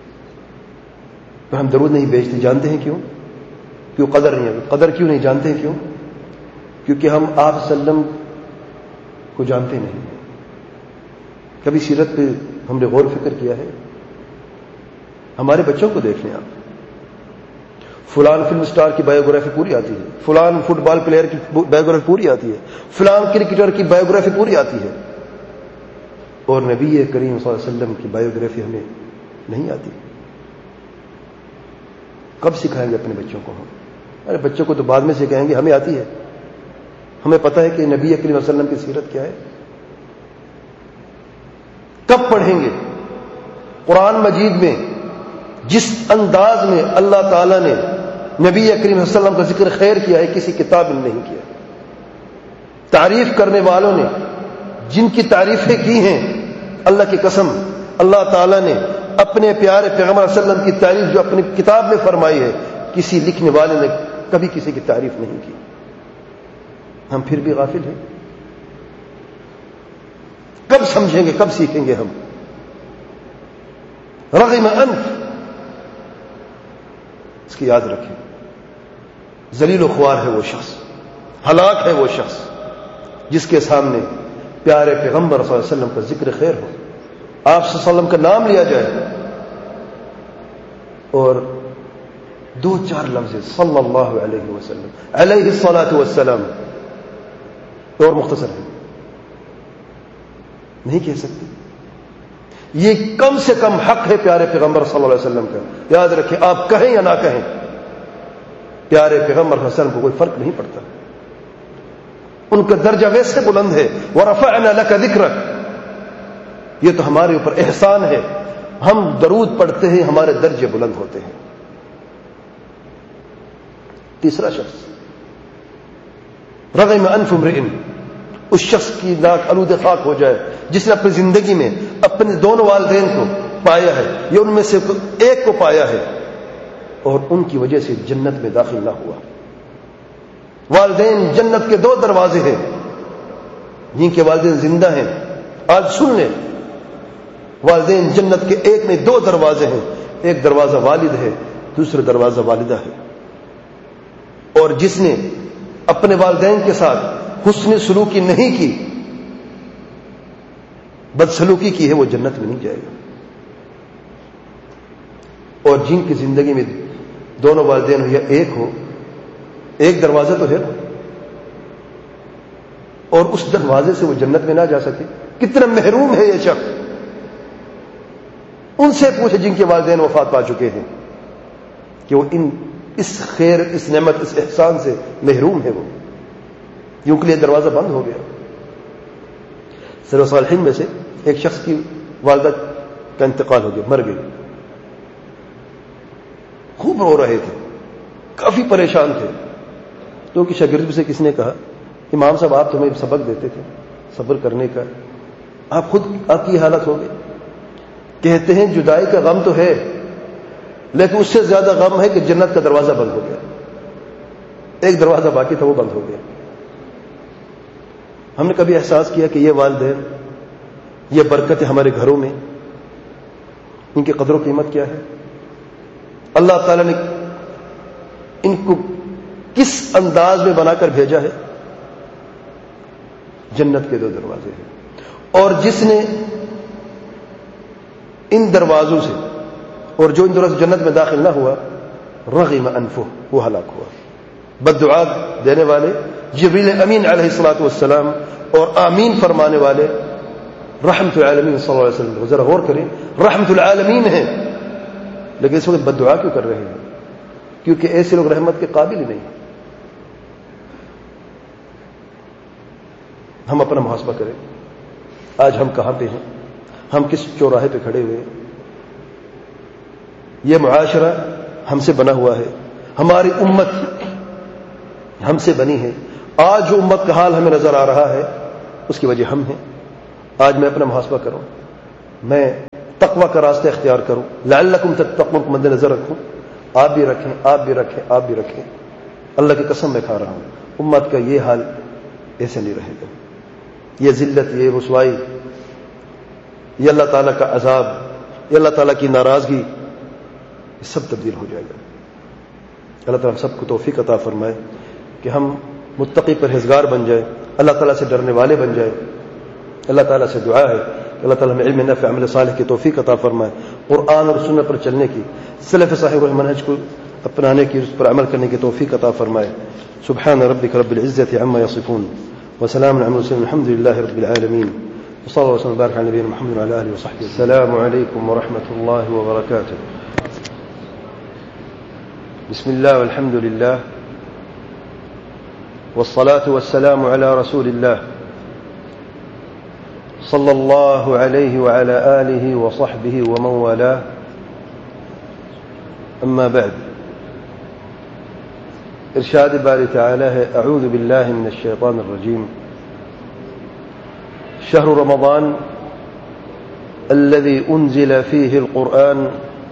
پر ہم درود نہیں بھیجتے، جانتے ہیں کیوں قدر نہیں ہے، قدر کیوں نہیں جانتے ہیں کیوں؟ کیونکہ ہم آپ صلی اللہ علیہ وسلم کو جانتے نہیں۔ کبھی سیرت پہ ہم نے غور و فکر کیا ہے؟ ہمارے بچوں کو دیکھ لیں آپ، فلان فلم سٹار کی بایوگرافی پوری آتی ہے، فلان فٹ بال پلیئر کی بایوگرافی پوری آتی ہے، فلان کرکٹر کی بایوگرافی پوری آتی ہے، اور نبی کریم صلی اللہ علیہ وسلم کی بایوگرافی ہمیں نہیں آتی۔ کب سکھائیں گے اپنے بچوں کو ہم؟ ارے بچوں کو تو بعد میں سکھائیں گے، ہمیں آتی ہے، ہمیں پتہ ہے کہ نبی کریم صلی اللہ علیہ وسلم کی سیرت کیا ہے۔ کب پڑھیں گے؟ قرآن مجید میں جس انداز میں اللہ تعالیٰ نے نبی کریم صلی اللہ علیہ وسلم کا ذکر خیر کیا ہے، کسی کتاب میں نہیں کیا۔ تعریف کرنے والوں نے جن کی تعریفیں کی ہیں، اللہ کی قسم اللہ تعالیٰ نے اپنے پیارے پیغمبر صلی اللہ علیہ وسلم کی تعریف جو اپنی کتاب میں فرمائی ہے، کسی لکھنے والے نے کبھی کسی کی تعریف نہیں کی۔ ہم پھر بھی غافل ہیں۔ کب سمجھیں گے، کب سیکھیں گے ہم؟ رغم انف، اس کی یاد رکھیں، ذلیل و خوار ہے وہ شخص، ہلاک ہے وہ شخص جس کے سامنے پیارے پیغمبر صلی اللہ علیہ وسلم کا ذکر خیر ہو، آپ صلی اللہ علیہ وسلم کا نام لیا جائے اور دو چار لفظ صلی اللہ علیہ وسلم علیہ الصلاۃ والسلام اور مختصر ہے، نہیں کہہ سکتے۔ یہ کم سے کم حق ہے پیارے پیغمبر صلی اللہ علیہ وسلم کا۔ یاد رکھیں، آپ کہیں یا نہ کہیں، پیارے پیغمبر صلی اللہ علیہ وسلم کو کوئی فرق نہیں پڑتا، ان کا درجہ ویسے بلند ہے۔ وَرَفَعْنَا لَكَ ذِكْرَكَ، یہ تو ہمارے اوپر احسان ہے، ہم درود پڑھتے ہیں، ہمارے درجے بلند ہوتے ہیں۔ تیسرا شخص رغم انف امرئ، اس شخص کی ناک آلود خاک ہو جائے جس نے اپنی زندگی میں اپنے دونوں والدین کو پایا ہے یا ان میں سے ایک کو پایا ہے اور ان کی وجہ سے جنت میں داخل نہ ہوا۔ والدین جنت کے دو دروازے ہیں، جن کے والدین زندہ ہیں آج سن لیں، والدین جنت کے ایک میں دو دروازے ہیں، ایک دروازہ والد ہے، دوسرا دروازہ والدہ ہے، اور جس نے اپنے والدین کے ساتھ حسن سلوکی نہیں کی، بدسلوکی کی ہے، وہ جنت میں نہیں جائے گا۔ اور جن کی زندگی میں دونوں والدین ہو یا ایک ہو، ایک دروازہ تو ہے اور اس دروازے سے وہ جنت میں نہ جا سکے، کتنا محروم ہے یہ شخص۔ ان سے پوچھے جن کے والدین وفات پا چکے ہیں کہ وہ اس خیر، اس نعمت، اس احسان سے محروم ہے، وہ ان کے لیے دروازہ بند ہو گیا۔ سلف صالحین میں سے ایک شخص کی والدہ کا انتقال ہو گیا، مر گئی، خوب رو رہے تھے، کافی پریشان تھے، تو کہ شاگرد سے کس نے کہا، امام صاحب آپ تو ہمیں سبق دیتے تھے صبر کرنے کا، آپ خود آپ کی حالت ہو گئی۔ کہتے ہیں جدائی کا غم تو ہے، لیکن اس سے زیادہ غم ہے کہ جنت کا دروازہ بند ہو گیا، ایک دروازہ باقی تھا وہ بند ہو گیا۔ ہم نے کبھی احساس کیا کہ یہ والدین، یہ برکتیں ہمارے گھروں میں، ان کی قدر و قیمت کیا ہے؟ اللہ تعالیٰ نے ان کو کس انداز میں بنا کر بھیجا ہے؟ جنت کے دو دروازے ہیں، اور جس نے ان دروازوں سے، اور جو ان دروازوں سے جنت میں داخل نہ ہوا، رغم انفہ، وہ ہلاک ہوا۔ بددعا دینے والے جبریل امین علیہ الصلوۃ والسلام اور آمین فرمانے والے رحمت العالمین صلی اللہ علیہ وسلم، ذرا غور کریں، رحمت العالمین ہیں، لیکن اس وقت بددعا کیوں کر رہے ہیں؟ کیونکہ ایسے لوگ رحمت کے قابل ہی نہیں۔ ہم اپنا محاسبہ کریں، آج ہم کہاں پہ ہیں؟ ہم کس چوراہے پہ کھڑے ہوئے ہیں؟ یہ معاشرہ ہم سے بنا ہوا ہے، ہماری امت ہم سے بنی ہے۔ آج جو امت کا حال ہمیں نظر آ رہا ہے اس کی وجہ ہم ہیں۔ آج میں اپنا محاسبہ کروں, میں تقوی کا راستہ اختیار کروں, لعلکم تتقون کو مد نظر رکھوں. آپ بھی رکھیں, آپ بھی رکھیں, آپ بھی رکھیں. اللہ کی قسم میں کھا رہا ہوں, امت کا یہ حال ایسے نہیں رہے گا. یہ ذلت, یہ رسوائی, یہ اللہ تعالیٰ کا عذاب, یہ اللہ تعالیٰ کی ناراضگی, یہ سب تبدیل ہو جائے گا. اللہ تعالیٰ ہم سب کو توفیق عطا فرمائے کہ ہم متقی پرہیزگار بن جائیں, اللہ تعالیٰ سے ڈرنے والے بن جائیں. اللہ تعالیٰ سے دعا ہے کہ اللہ تعالیٰ ہمیں علم نافع عمل صالح کی توفیق عطا فرمائے, قرآن اور سنت پر چلنے کی, سلف صالح منہج کو اپنانے کی, اس پر عمل کرنے کی توفیق عطا فرمائے. سبحان ربک رب العزة عما يصفون وسلام على المرسلين الحمد لله رب العالمين وصلى الله وسلم وبارك على نبينا محمد وعلى آله وصحبه. السلام عليكم ورحمة الله وبركاته. بسم الله والحمد لله والصلاة والسلام على رسول الله صلى الله عليه وعلى آله وصحبه ومن والاه. أما بعد, ارشاد باری تعالی ہے, اعوذ باللہ من الشیطان الرجیم. شهر رمضان الذي أنزل فيه القرآن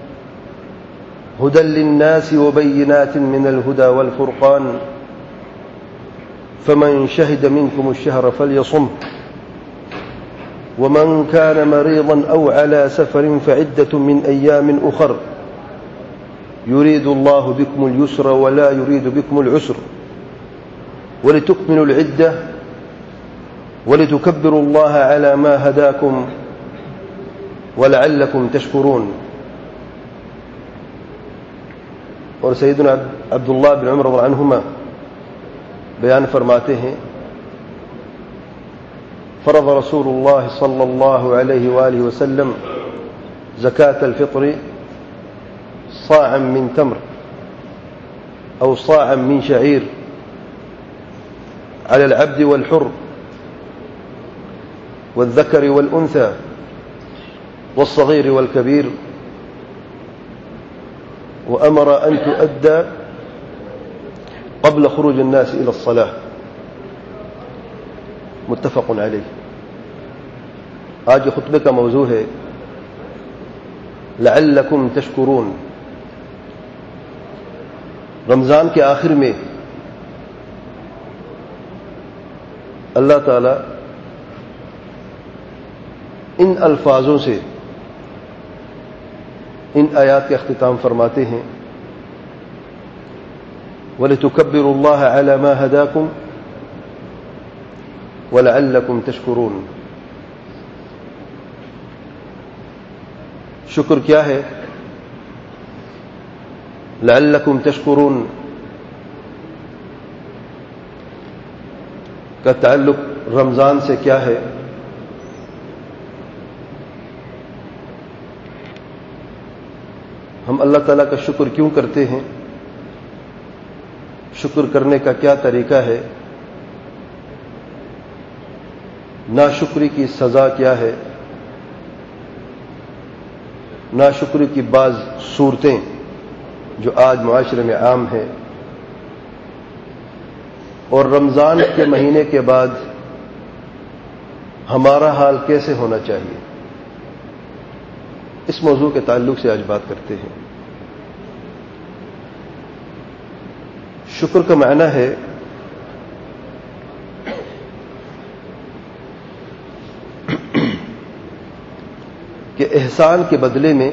هدى للناس وبينات من الهدى والفرقان فمن شهد منكم الشهر فليصمه ومن كان مريضا أو على سفر فعدة من أيام أخر يريد الله بكم اليسر ولا يريد بكم العسر ولتكملوا العدة ولتكبروا الله على ما هداكم ولعلكم تشكرون. اور سیدنا عبداللہ بن عمر رضی اللہ عنہما بیان فرماتے ہیں, فرض رسول اللہ صلی اللہ علیہ وآلہ وسلم زکاة الفطر صاعا من تمر أو صاعا من شعير على العبد والحر والذكر والأنثى والصغير والكبير, وأمر أن تؤدى قبل خروج الناس إلى الصلاة. متفق علیہ. آج خطبے کا موضوع ہے لعلکم تشکرون. رمضان کے آخر میں اللہ تعالی ان الفاظوں سے ان آیات کا اختتام فرماتے ہیں, وَلِتُكَبِّرُوا اللَّهَ عَلَى مَا هَدَاكُمْ وَلَعَلَّكُمْ تَشْكُرُونَ. شکر کیا ہے؟ لعلکم تشکرون کا تعلق رمضان سے کیا ہے؟ ہم اللہ تعالیٰ کا شکر کیوں کرتے ہیں؟ شکر کرنے کا کیا طریقہ ہے؟ ناشکری کی سزا کیا ہے؟ ناشکری کی بعض صورتیں جو آج معاشرے میں عام ہیں, اور رمضان کے مہینے کے بعد ہمارا حال کیسے ہونا چاہیے, اس موضوع کے تعلق سے آج بات کرتے ہیں. شکر کا معنی ہے کہ احسان کے بدلے میں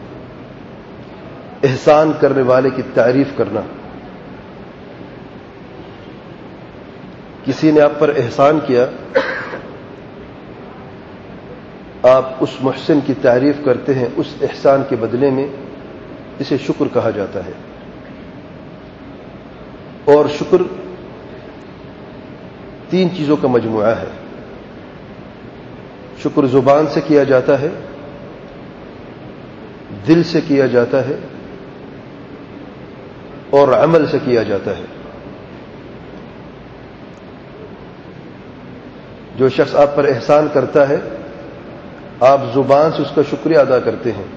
احسان کرنے والے کی تعریف کرنا. کسی نے آپ پر احسان کیا, آپ اس محسن کی تعریف کرتے ہیں, اس احسان کے بدلے میں, اسے شکر کہا جاتا ہے. اور شکر تین چیزوں کا مجموعہ ہے. شکر زبان سے کیا جاتا ہے, دل سے کیا جاتا ہے, اور عمل سے کیا جاتا ہے. جو شخص آپ پر احسان کرتا ہے, آپ زبان سے اس کا شکریہ ادا کرتے ہیں,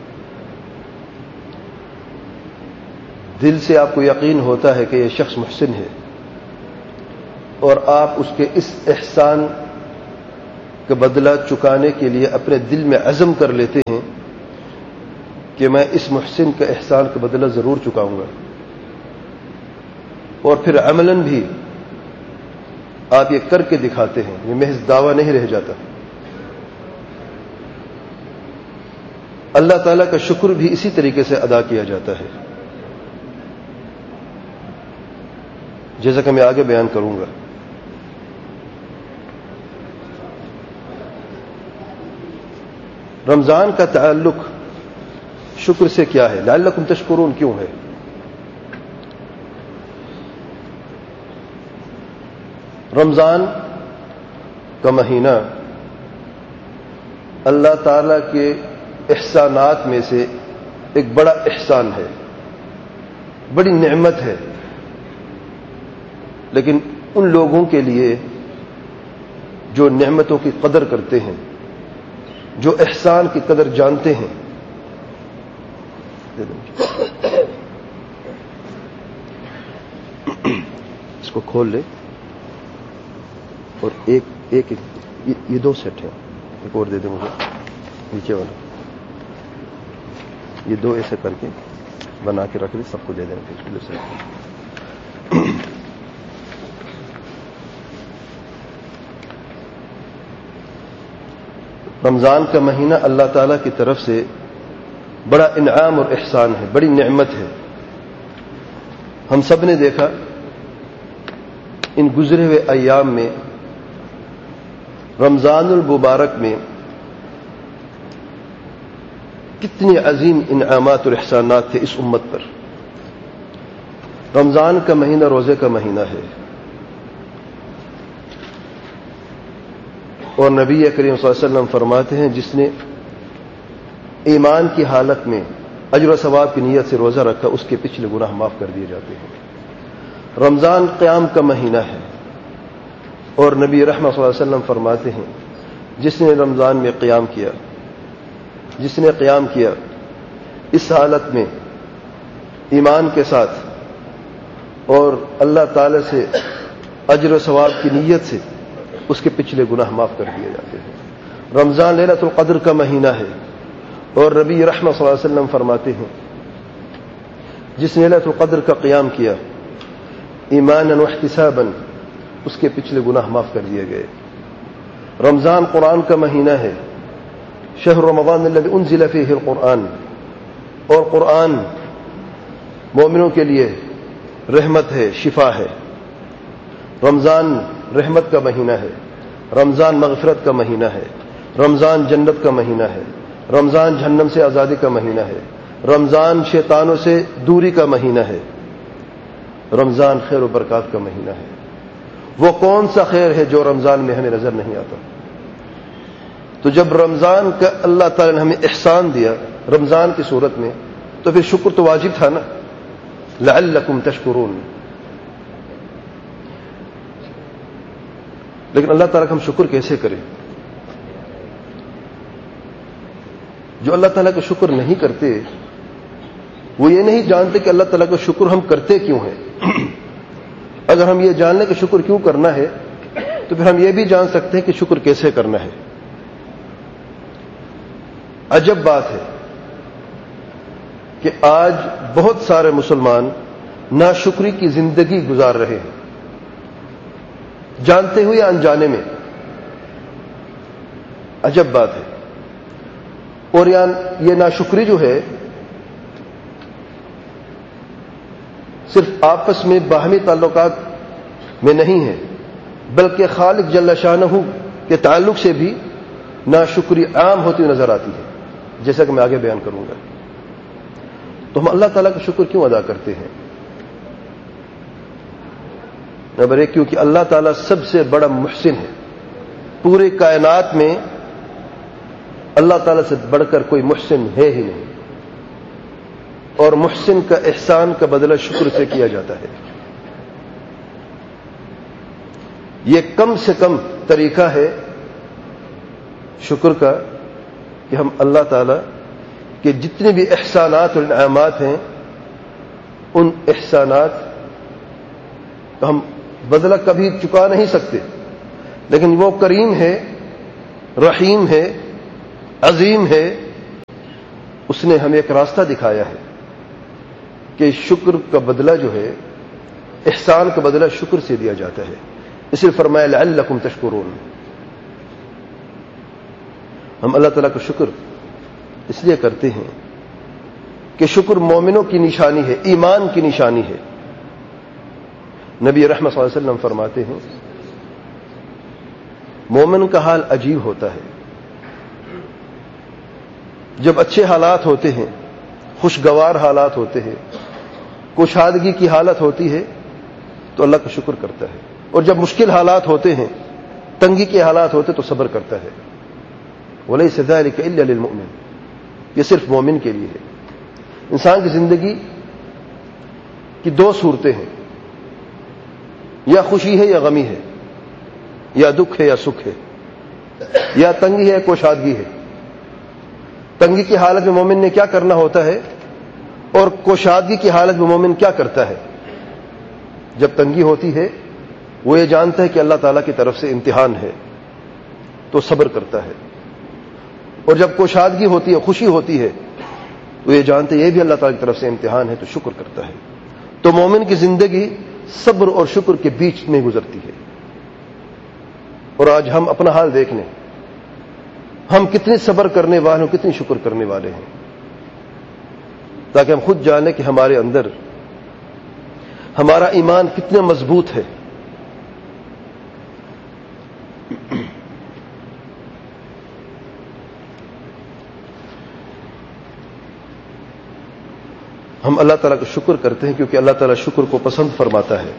دل سے آپ کو یقین ہوتا ہے کہ یہ شخص محسن ہے, اور آپ اس کے اس احسان کا بدلہ چکانے کے لیے اپنے دل میں عزم کر لیتے ہیں کہ میں اس محسن کا احسان کا بدلہ ضرور چکاؤں گا، اور پھر عملاً بھی آپ یہ کر کے دکھاتے ہیں، یہ محض دعویٰ نہیں رہ جاتا۔ اللہ تعالیٰ کا شکر بھی اسی طریقے سے ادا کیا جاتا ہے، جیسا کہ میں آگے بیان کروں گا۔ رمضان کا تعلق شکر سے کیا ہے؟ لعلکم تشکرون کیوں ہے؟ رمضان کا مہینہ اللہ تعالی کے احسانات میں سے ایک بڑا احسان ہے، بڑی نعمت ہے، لیکن ان لوگوں کے لیے جو نعمتوں کی قدر کرتے ہیں، جو احسان کی قدر جانتے ہیں۔ اس کو کھول لے، اور ایک یہ دو سیٹ ہیں، ایک اور دے دیں مجھے نیچے والا، یہ دو ایسے کر کے بنا کے رکھ دیں، سب کو دے دیں پھر سیٹ۔ رمضان کا مہینہ اللہ تعالیٰ کی طرف سے بڑا انعام اور احسان ہے، بڑی نعمت ہے۔ ہم سب نے دیکھا ان گزرے ہوئے ایام میں، رمضان المبارک میں کتنی عظیم انعامات اور احسانات تھے اس امت پر۔ رمضان کا مہینہ روزے کا مہینہ ہے، اور نبی کریم صلی اللہ علیہ وسلم فرماتے ہیں جس نے ایمان کی حالت میں اجر و ثواب کی نیت سے روزہ رکھا، اس کے پچھلے گناہ معاف کر دیے جاتے ہیں۔ رمضان قیام کا مہینہ ہے، اور نبی رحمت صلی اللہ علیہ وسلم فرماتے ہیں جس نے رمضان میں قیام کیا، جس نے قیام کیا اس حالت میں ایمان کے ساتھ اور اللہ تعالی سے اجر و ثواب کی نیت سے، اس کے پچھلے گناہ معاف کر دیے جاتے ہیں۔ رمضان لیلۃ القدر کا مہینہ ہے، اور نبی رحمت صلی اللہ علیہ وسلم فرماتے ہیں جس نے لیلۃ القدر کا قیام کیا ایمانا واحتسابا، اس کے پچھلے گناہ معاف کر دیے گئے۔ رمضان قرآن کا مہینہ ہے، شہر رمضان الذی انزل فیہ القرآن، اور قرآن مومنوں کے لیے رحمت ہے، شفا ہے۔ رمضان رحمت کا مہینہ ہے، رمضان مغفرت کا مہینہ ہے، رمضان جنت کا مہینہ ہے، رمضان جہنم سے آزادی کا مہینہ ہے، رمضان شیطانوں سے دوری کا مہینہ ہے، رمضان خیر و برکات کا مہینہ ہے۔ وہ کون سا خیر ہے جو رمضان میں ہمیں نظر نہیں آتا؟ تو جب رمضان کا اللہ تعالی نے ہمیں احسان دیا رمضان کی صورت میں، تو پھر شکر تو واجب تھا نا، لعلکم تشکرون۔ لیکن اللہ تعالیٰ کا ہم شکر کیسے کریں؟ جو اللہ تعالیٰ کا شکر نہیں کرتے وہ یہ نہیں جانتے کہ اللہ تعالیٰ کا شکر ہم کرتے کیوں ہیں۔ اگر ہم یہ جان لیں کہ شکر کیوں کرنا ہے، تو پھر ہم یہ بھی جان سکتے ہیں کہ شکر کیسے کرنا ہے۔ عجب بات ہے کہ آج بہت سارے مسلمان ناشکری کی زندگی گزار رہے ہیں، جانتے ہوئے یا انجانے میں۔ عجب بات ہے۔ اور یہ ناشکری جو ہے صرف آپس میں باہمی تعلقات میں نہیں ہے، بلکہ خالق جل شانہ کے تعلق سے بھی ناشکری عام ہوتی ہوئی نظر آتی ہے، جیسا کہ میں آگے بیان کروں گا۔ تو ہم اللہ تعالیٰ کا شکر کیوں ادا کرتے ہیں؟ نمبر ایک، کیونکہ اللہ تعالیٰ سب سے بڑا محسن ہے۔ پورے کائنات میں اللہ تعالیٰ سے بڑھ کر کوئی محسن ہے ہی نہیں، اور محسن کا احسان کا بدلہ شکر سے کیا جاتا ہے۔ یہ کم سے کم طریقہ ہے شکر کا کہ ہم اللہ تعالیٰ کے جتنے بھی احسانات اور انعامات ہیں، ان احسانات کا ہم بدلہ کبھی چکا نہیں سکتے، لیکن وہ کریم ہے رحیم ہے، عظیم ہے، اس نے ہمیں ایک راستہ دکھایا ہے کہ شکر کا بدلہ جو ہے، احسان کا بدلہ شکر سے دیا جاتا ہے. اس لیے فرمایا لعلکم تشکرون. ہم اللہ تعالیٰ کا شکر اس لیے کرتے ہیں کہ شکر مومنوں کی نشانی ہے، ایمان کی نشانی ہے. نبی رحمت صلی اللہ علیہ وسلم فرماتے ہیں مومن کا حال عجیب ہوتا ہے. جب اچھے حالات ہوتے ہیں، خوشگوار حالات ہوتے ہیں، کشادگی کی حالت ہوتی ہے تو اللہ کا شکر کرتا ہے، اور جب مشکل حالات ہوتے ہیں، تنگی کے حالات ہوتے تو صبر کرتا ہے. وَلَيْسَ ذَلِكَ إِلَّا لِلْمُؤْمِنِ. یہ صرف مومن کے لیے ہے. انسان کی زندگی کی دو صورتیں ہیں، یا خوشی ہے یا غمی ہے، یا دکھ ہے یا سکھ ہے، یا تنگی ہے یا کوشادگی ہے. تنگی کی حالت میں مومن نے کیا کرنا ہوتا ہے، اور کوشادگی کی حالت میں مومن کیا کرتا ہے؟ جب تنگی ہوتی ہے وہ یہ جانتا ہے کہ اللہ تعالیٰ کی طرف سے امتحان ہے تو صبر کرتا ہے، اور جب کوشادگی ہوتی ہے، خوشی ہوتی ہے، وہ یہ جانتے یہ بھی اللہ تعالیٰ کی طرف سے امتحان ہے تو شکر کرتا ہے. تو مومن کی زندگی صبر اور شکر کے بیچ میں گزرتی ہے. اور آج ہم اپنا حال دیکھ لیں، ہم کتنے صبر کرنے والے ہیں، کتنی شکر کرنے والے ہیں، تاکہ ہم خود جانیں کہ ہمارے اندر ہمارا ایمان کتنا مضبوط ہے. ہم اللہ تعالیٰ کا شکر کرتے ہیں کیونکہ اللہ تعالیٰ شکر کو پسند فرماتا ہے.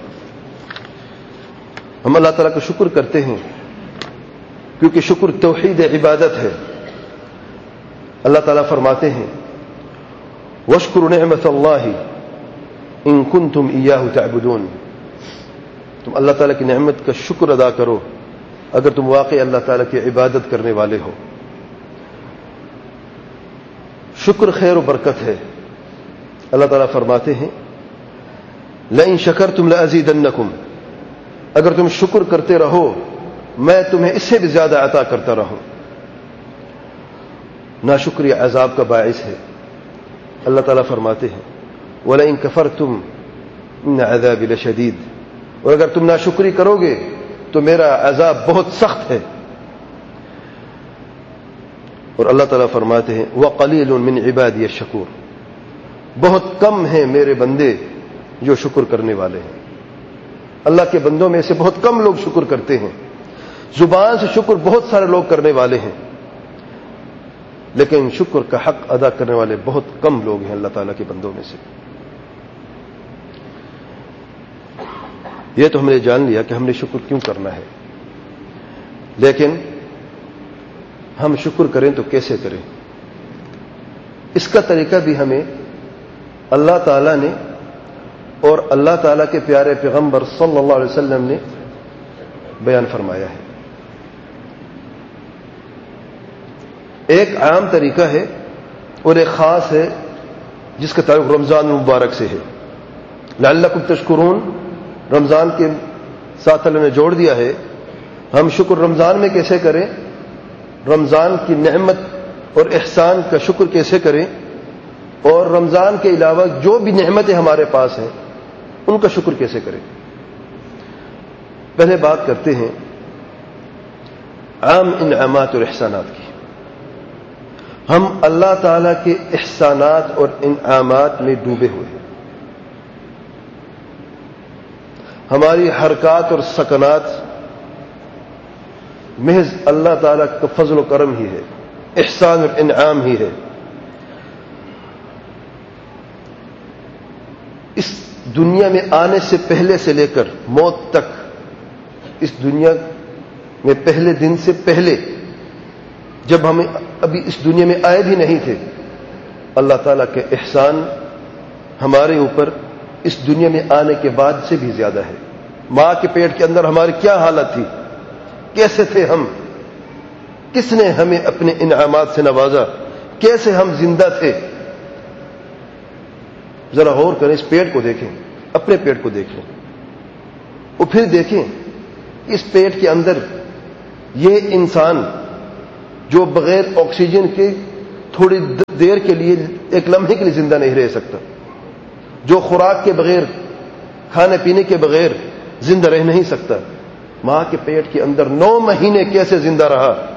ہم اللہ تعالیٰ کا شکر کرتے ہیں کیونکہ شکر توحید عبادت ہے. اللہ تعالیٰ فرماتے ہیں وَاشْكُرُوا نِعْمَةَ اللَّهِ إِن كُنتُمْ إِيَّاهُ تَعْبُدُونَ. تم اللہ تعالیٰ کی نعمت کا شکر ادا کرو اگر تم واقعی اللہ تعالیٰ کی عبادت کرنے والے ہو. شکر خیر و برکت ہے. اللہ تعالیٰ فرماتے ہیں لَئِن شَكَرْتُمْ لَأَزِيدَنَّكُمْ. اگر تم شکر کرتے رہو میں تمہیں اس سے بھی زیادہ عطا کرتا رہوں. ناشکری عذاب کا باعث ہے. اللہ تعالیٰ فرماتے ہیں وَلَئِن كَفَرْتُمْ إِنَّ عَذَابِي لَشَدِيدٌ. اور اگر تم ناشکری کرو گے تو میرا عذاب بہت سخت ہے. اور اللہ تعالیٰ فرماتے ہیں وَقَلِيلٌ مِّنْ عِبَادِيَ الشَّكُورُ. بہت کم ہیں میرے بندے جو شکر کرنے والے ہیں. اللہ کے بندوں میں سے بہت کم لوگ شکر کرتے ہیں. زبان سے شکر بہت سارے لوگ کرنے والے ہیں، لیکن شکر کا حق ادا کرنے والے بہت کم لوگ ہیں اللہ تعالیٰ کے بندوں میں سے. یہ تو ہم نے جان لیا کہ ہم نے شکر کیوں کرنا ہے، لیکن ہم شکر کریں تو کیسے کریں، اس کا طریقہ بھی ہمیں اللہ تعالیٰ نے اور اللہ تعالیٰ کے پیارے پیغمبر صلی اللہ علیہ وسلم نے بیان فرمایا ہے. ایک عام طریقہ ہے اور ایک خاص ہے جس کا تعلق رمضان مبارک سے ہے. لعلکم تشکرون رمضان کے ساتھ اللہ نے جوڑ دیا ہے. ہم شکر رمضان میں کیسے کریں، رمضان کی نعمت اور احسان کا شکر کیسے کریں، اور رمضان کے علاوہ جو بھی نعمتیں ہمارے پاس ہیں ان کا شکر کیسے کریں. پہلے بات کرتے ہیں عام انعامات اور احسانات کی. ہم اللہ تعالی کے احسانات اور انعامات میں ڈوبے ہوئے ہیں. ہماری حرکات اور سکنات محض اللہ تعالیٰ کا فضل و کرم ہی ہے، احسان اور انعام ہی ہے. اس دنیا میں آنے سے پہلے سے لے کر موت تک، اس دنیا میں پہلے دن سے پہلے جب ہم ابھی اس دنیا میں آئے بھی نہیں تھے، اللہ تعالیٰ کے احسان ہمارے اوپر اس دنیا میں آنے کے بعد سے بھی زیادہ ہے. ماں کے پیٹ کے اندر ہماری کیا حالت تھی، کیسے تھے ہم، کس نے ہمیں اپنے انعامات سے نوازا، کیسے ہم زندہ تھے. ذرا غور کریں، اس پیٹ کو دیکھیں، اپنے پیٹ کو دیکھیں، اور پھر دیکھیں اس پیٹ کے اندر یہ انسان جو بغیر آکسیجن کے تھوڑی دیر کے لیے ایک لمحے کے لیے زندہ نہیں رہ سکتا، جو خوراک کے بغیر کھانے پینے کے بغیر زندہ رہ نہیں سکتا، ماں کے پیٹ کے اندر 9 مہینے کیسے زندہ رہا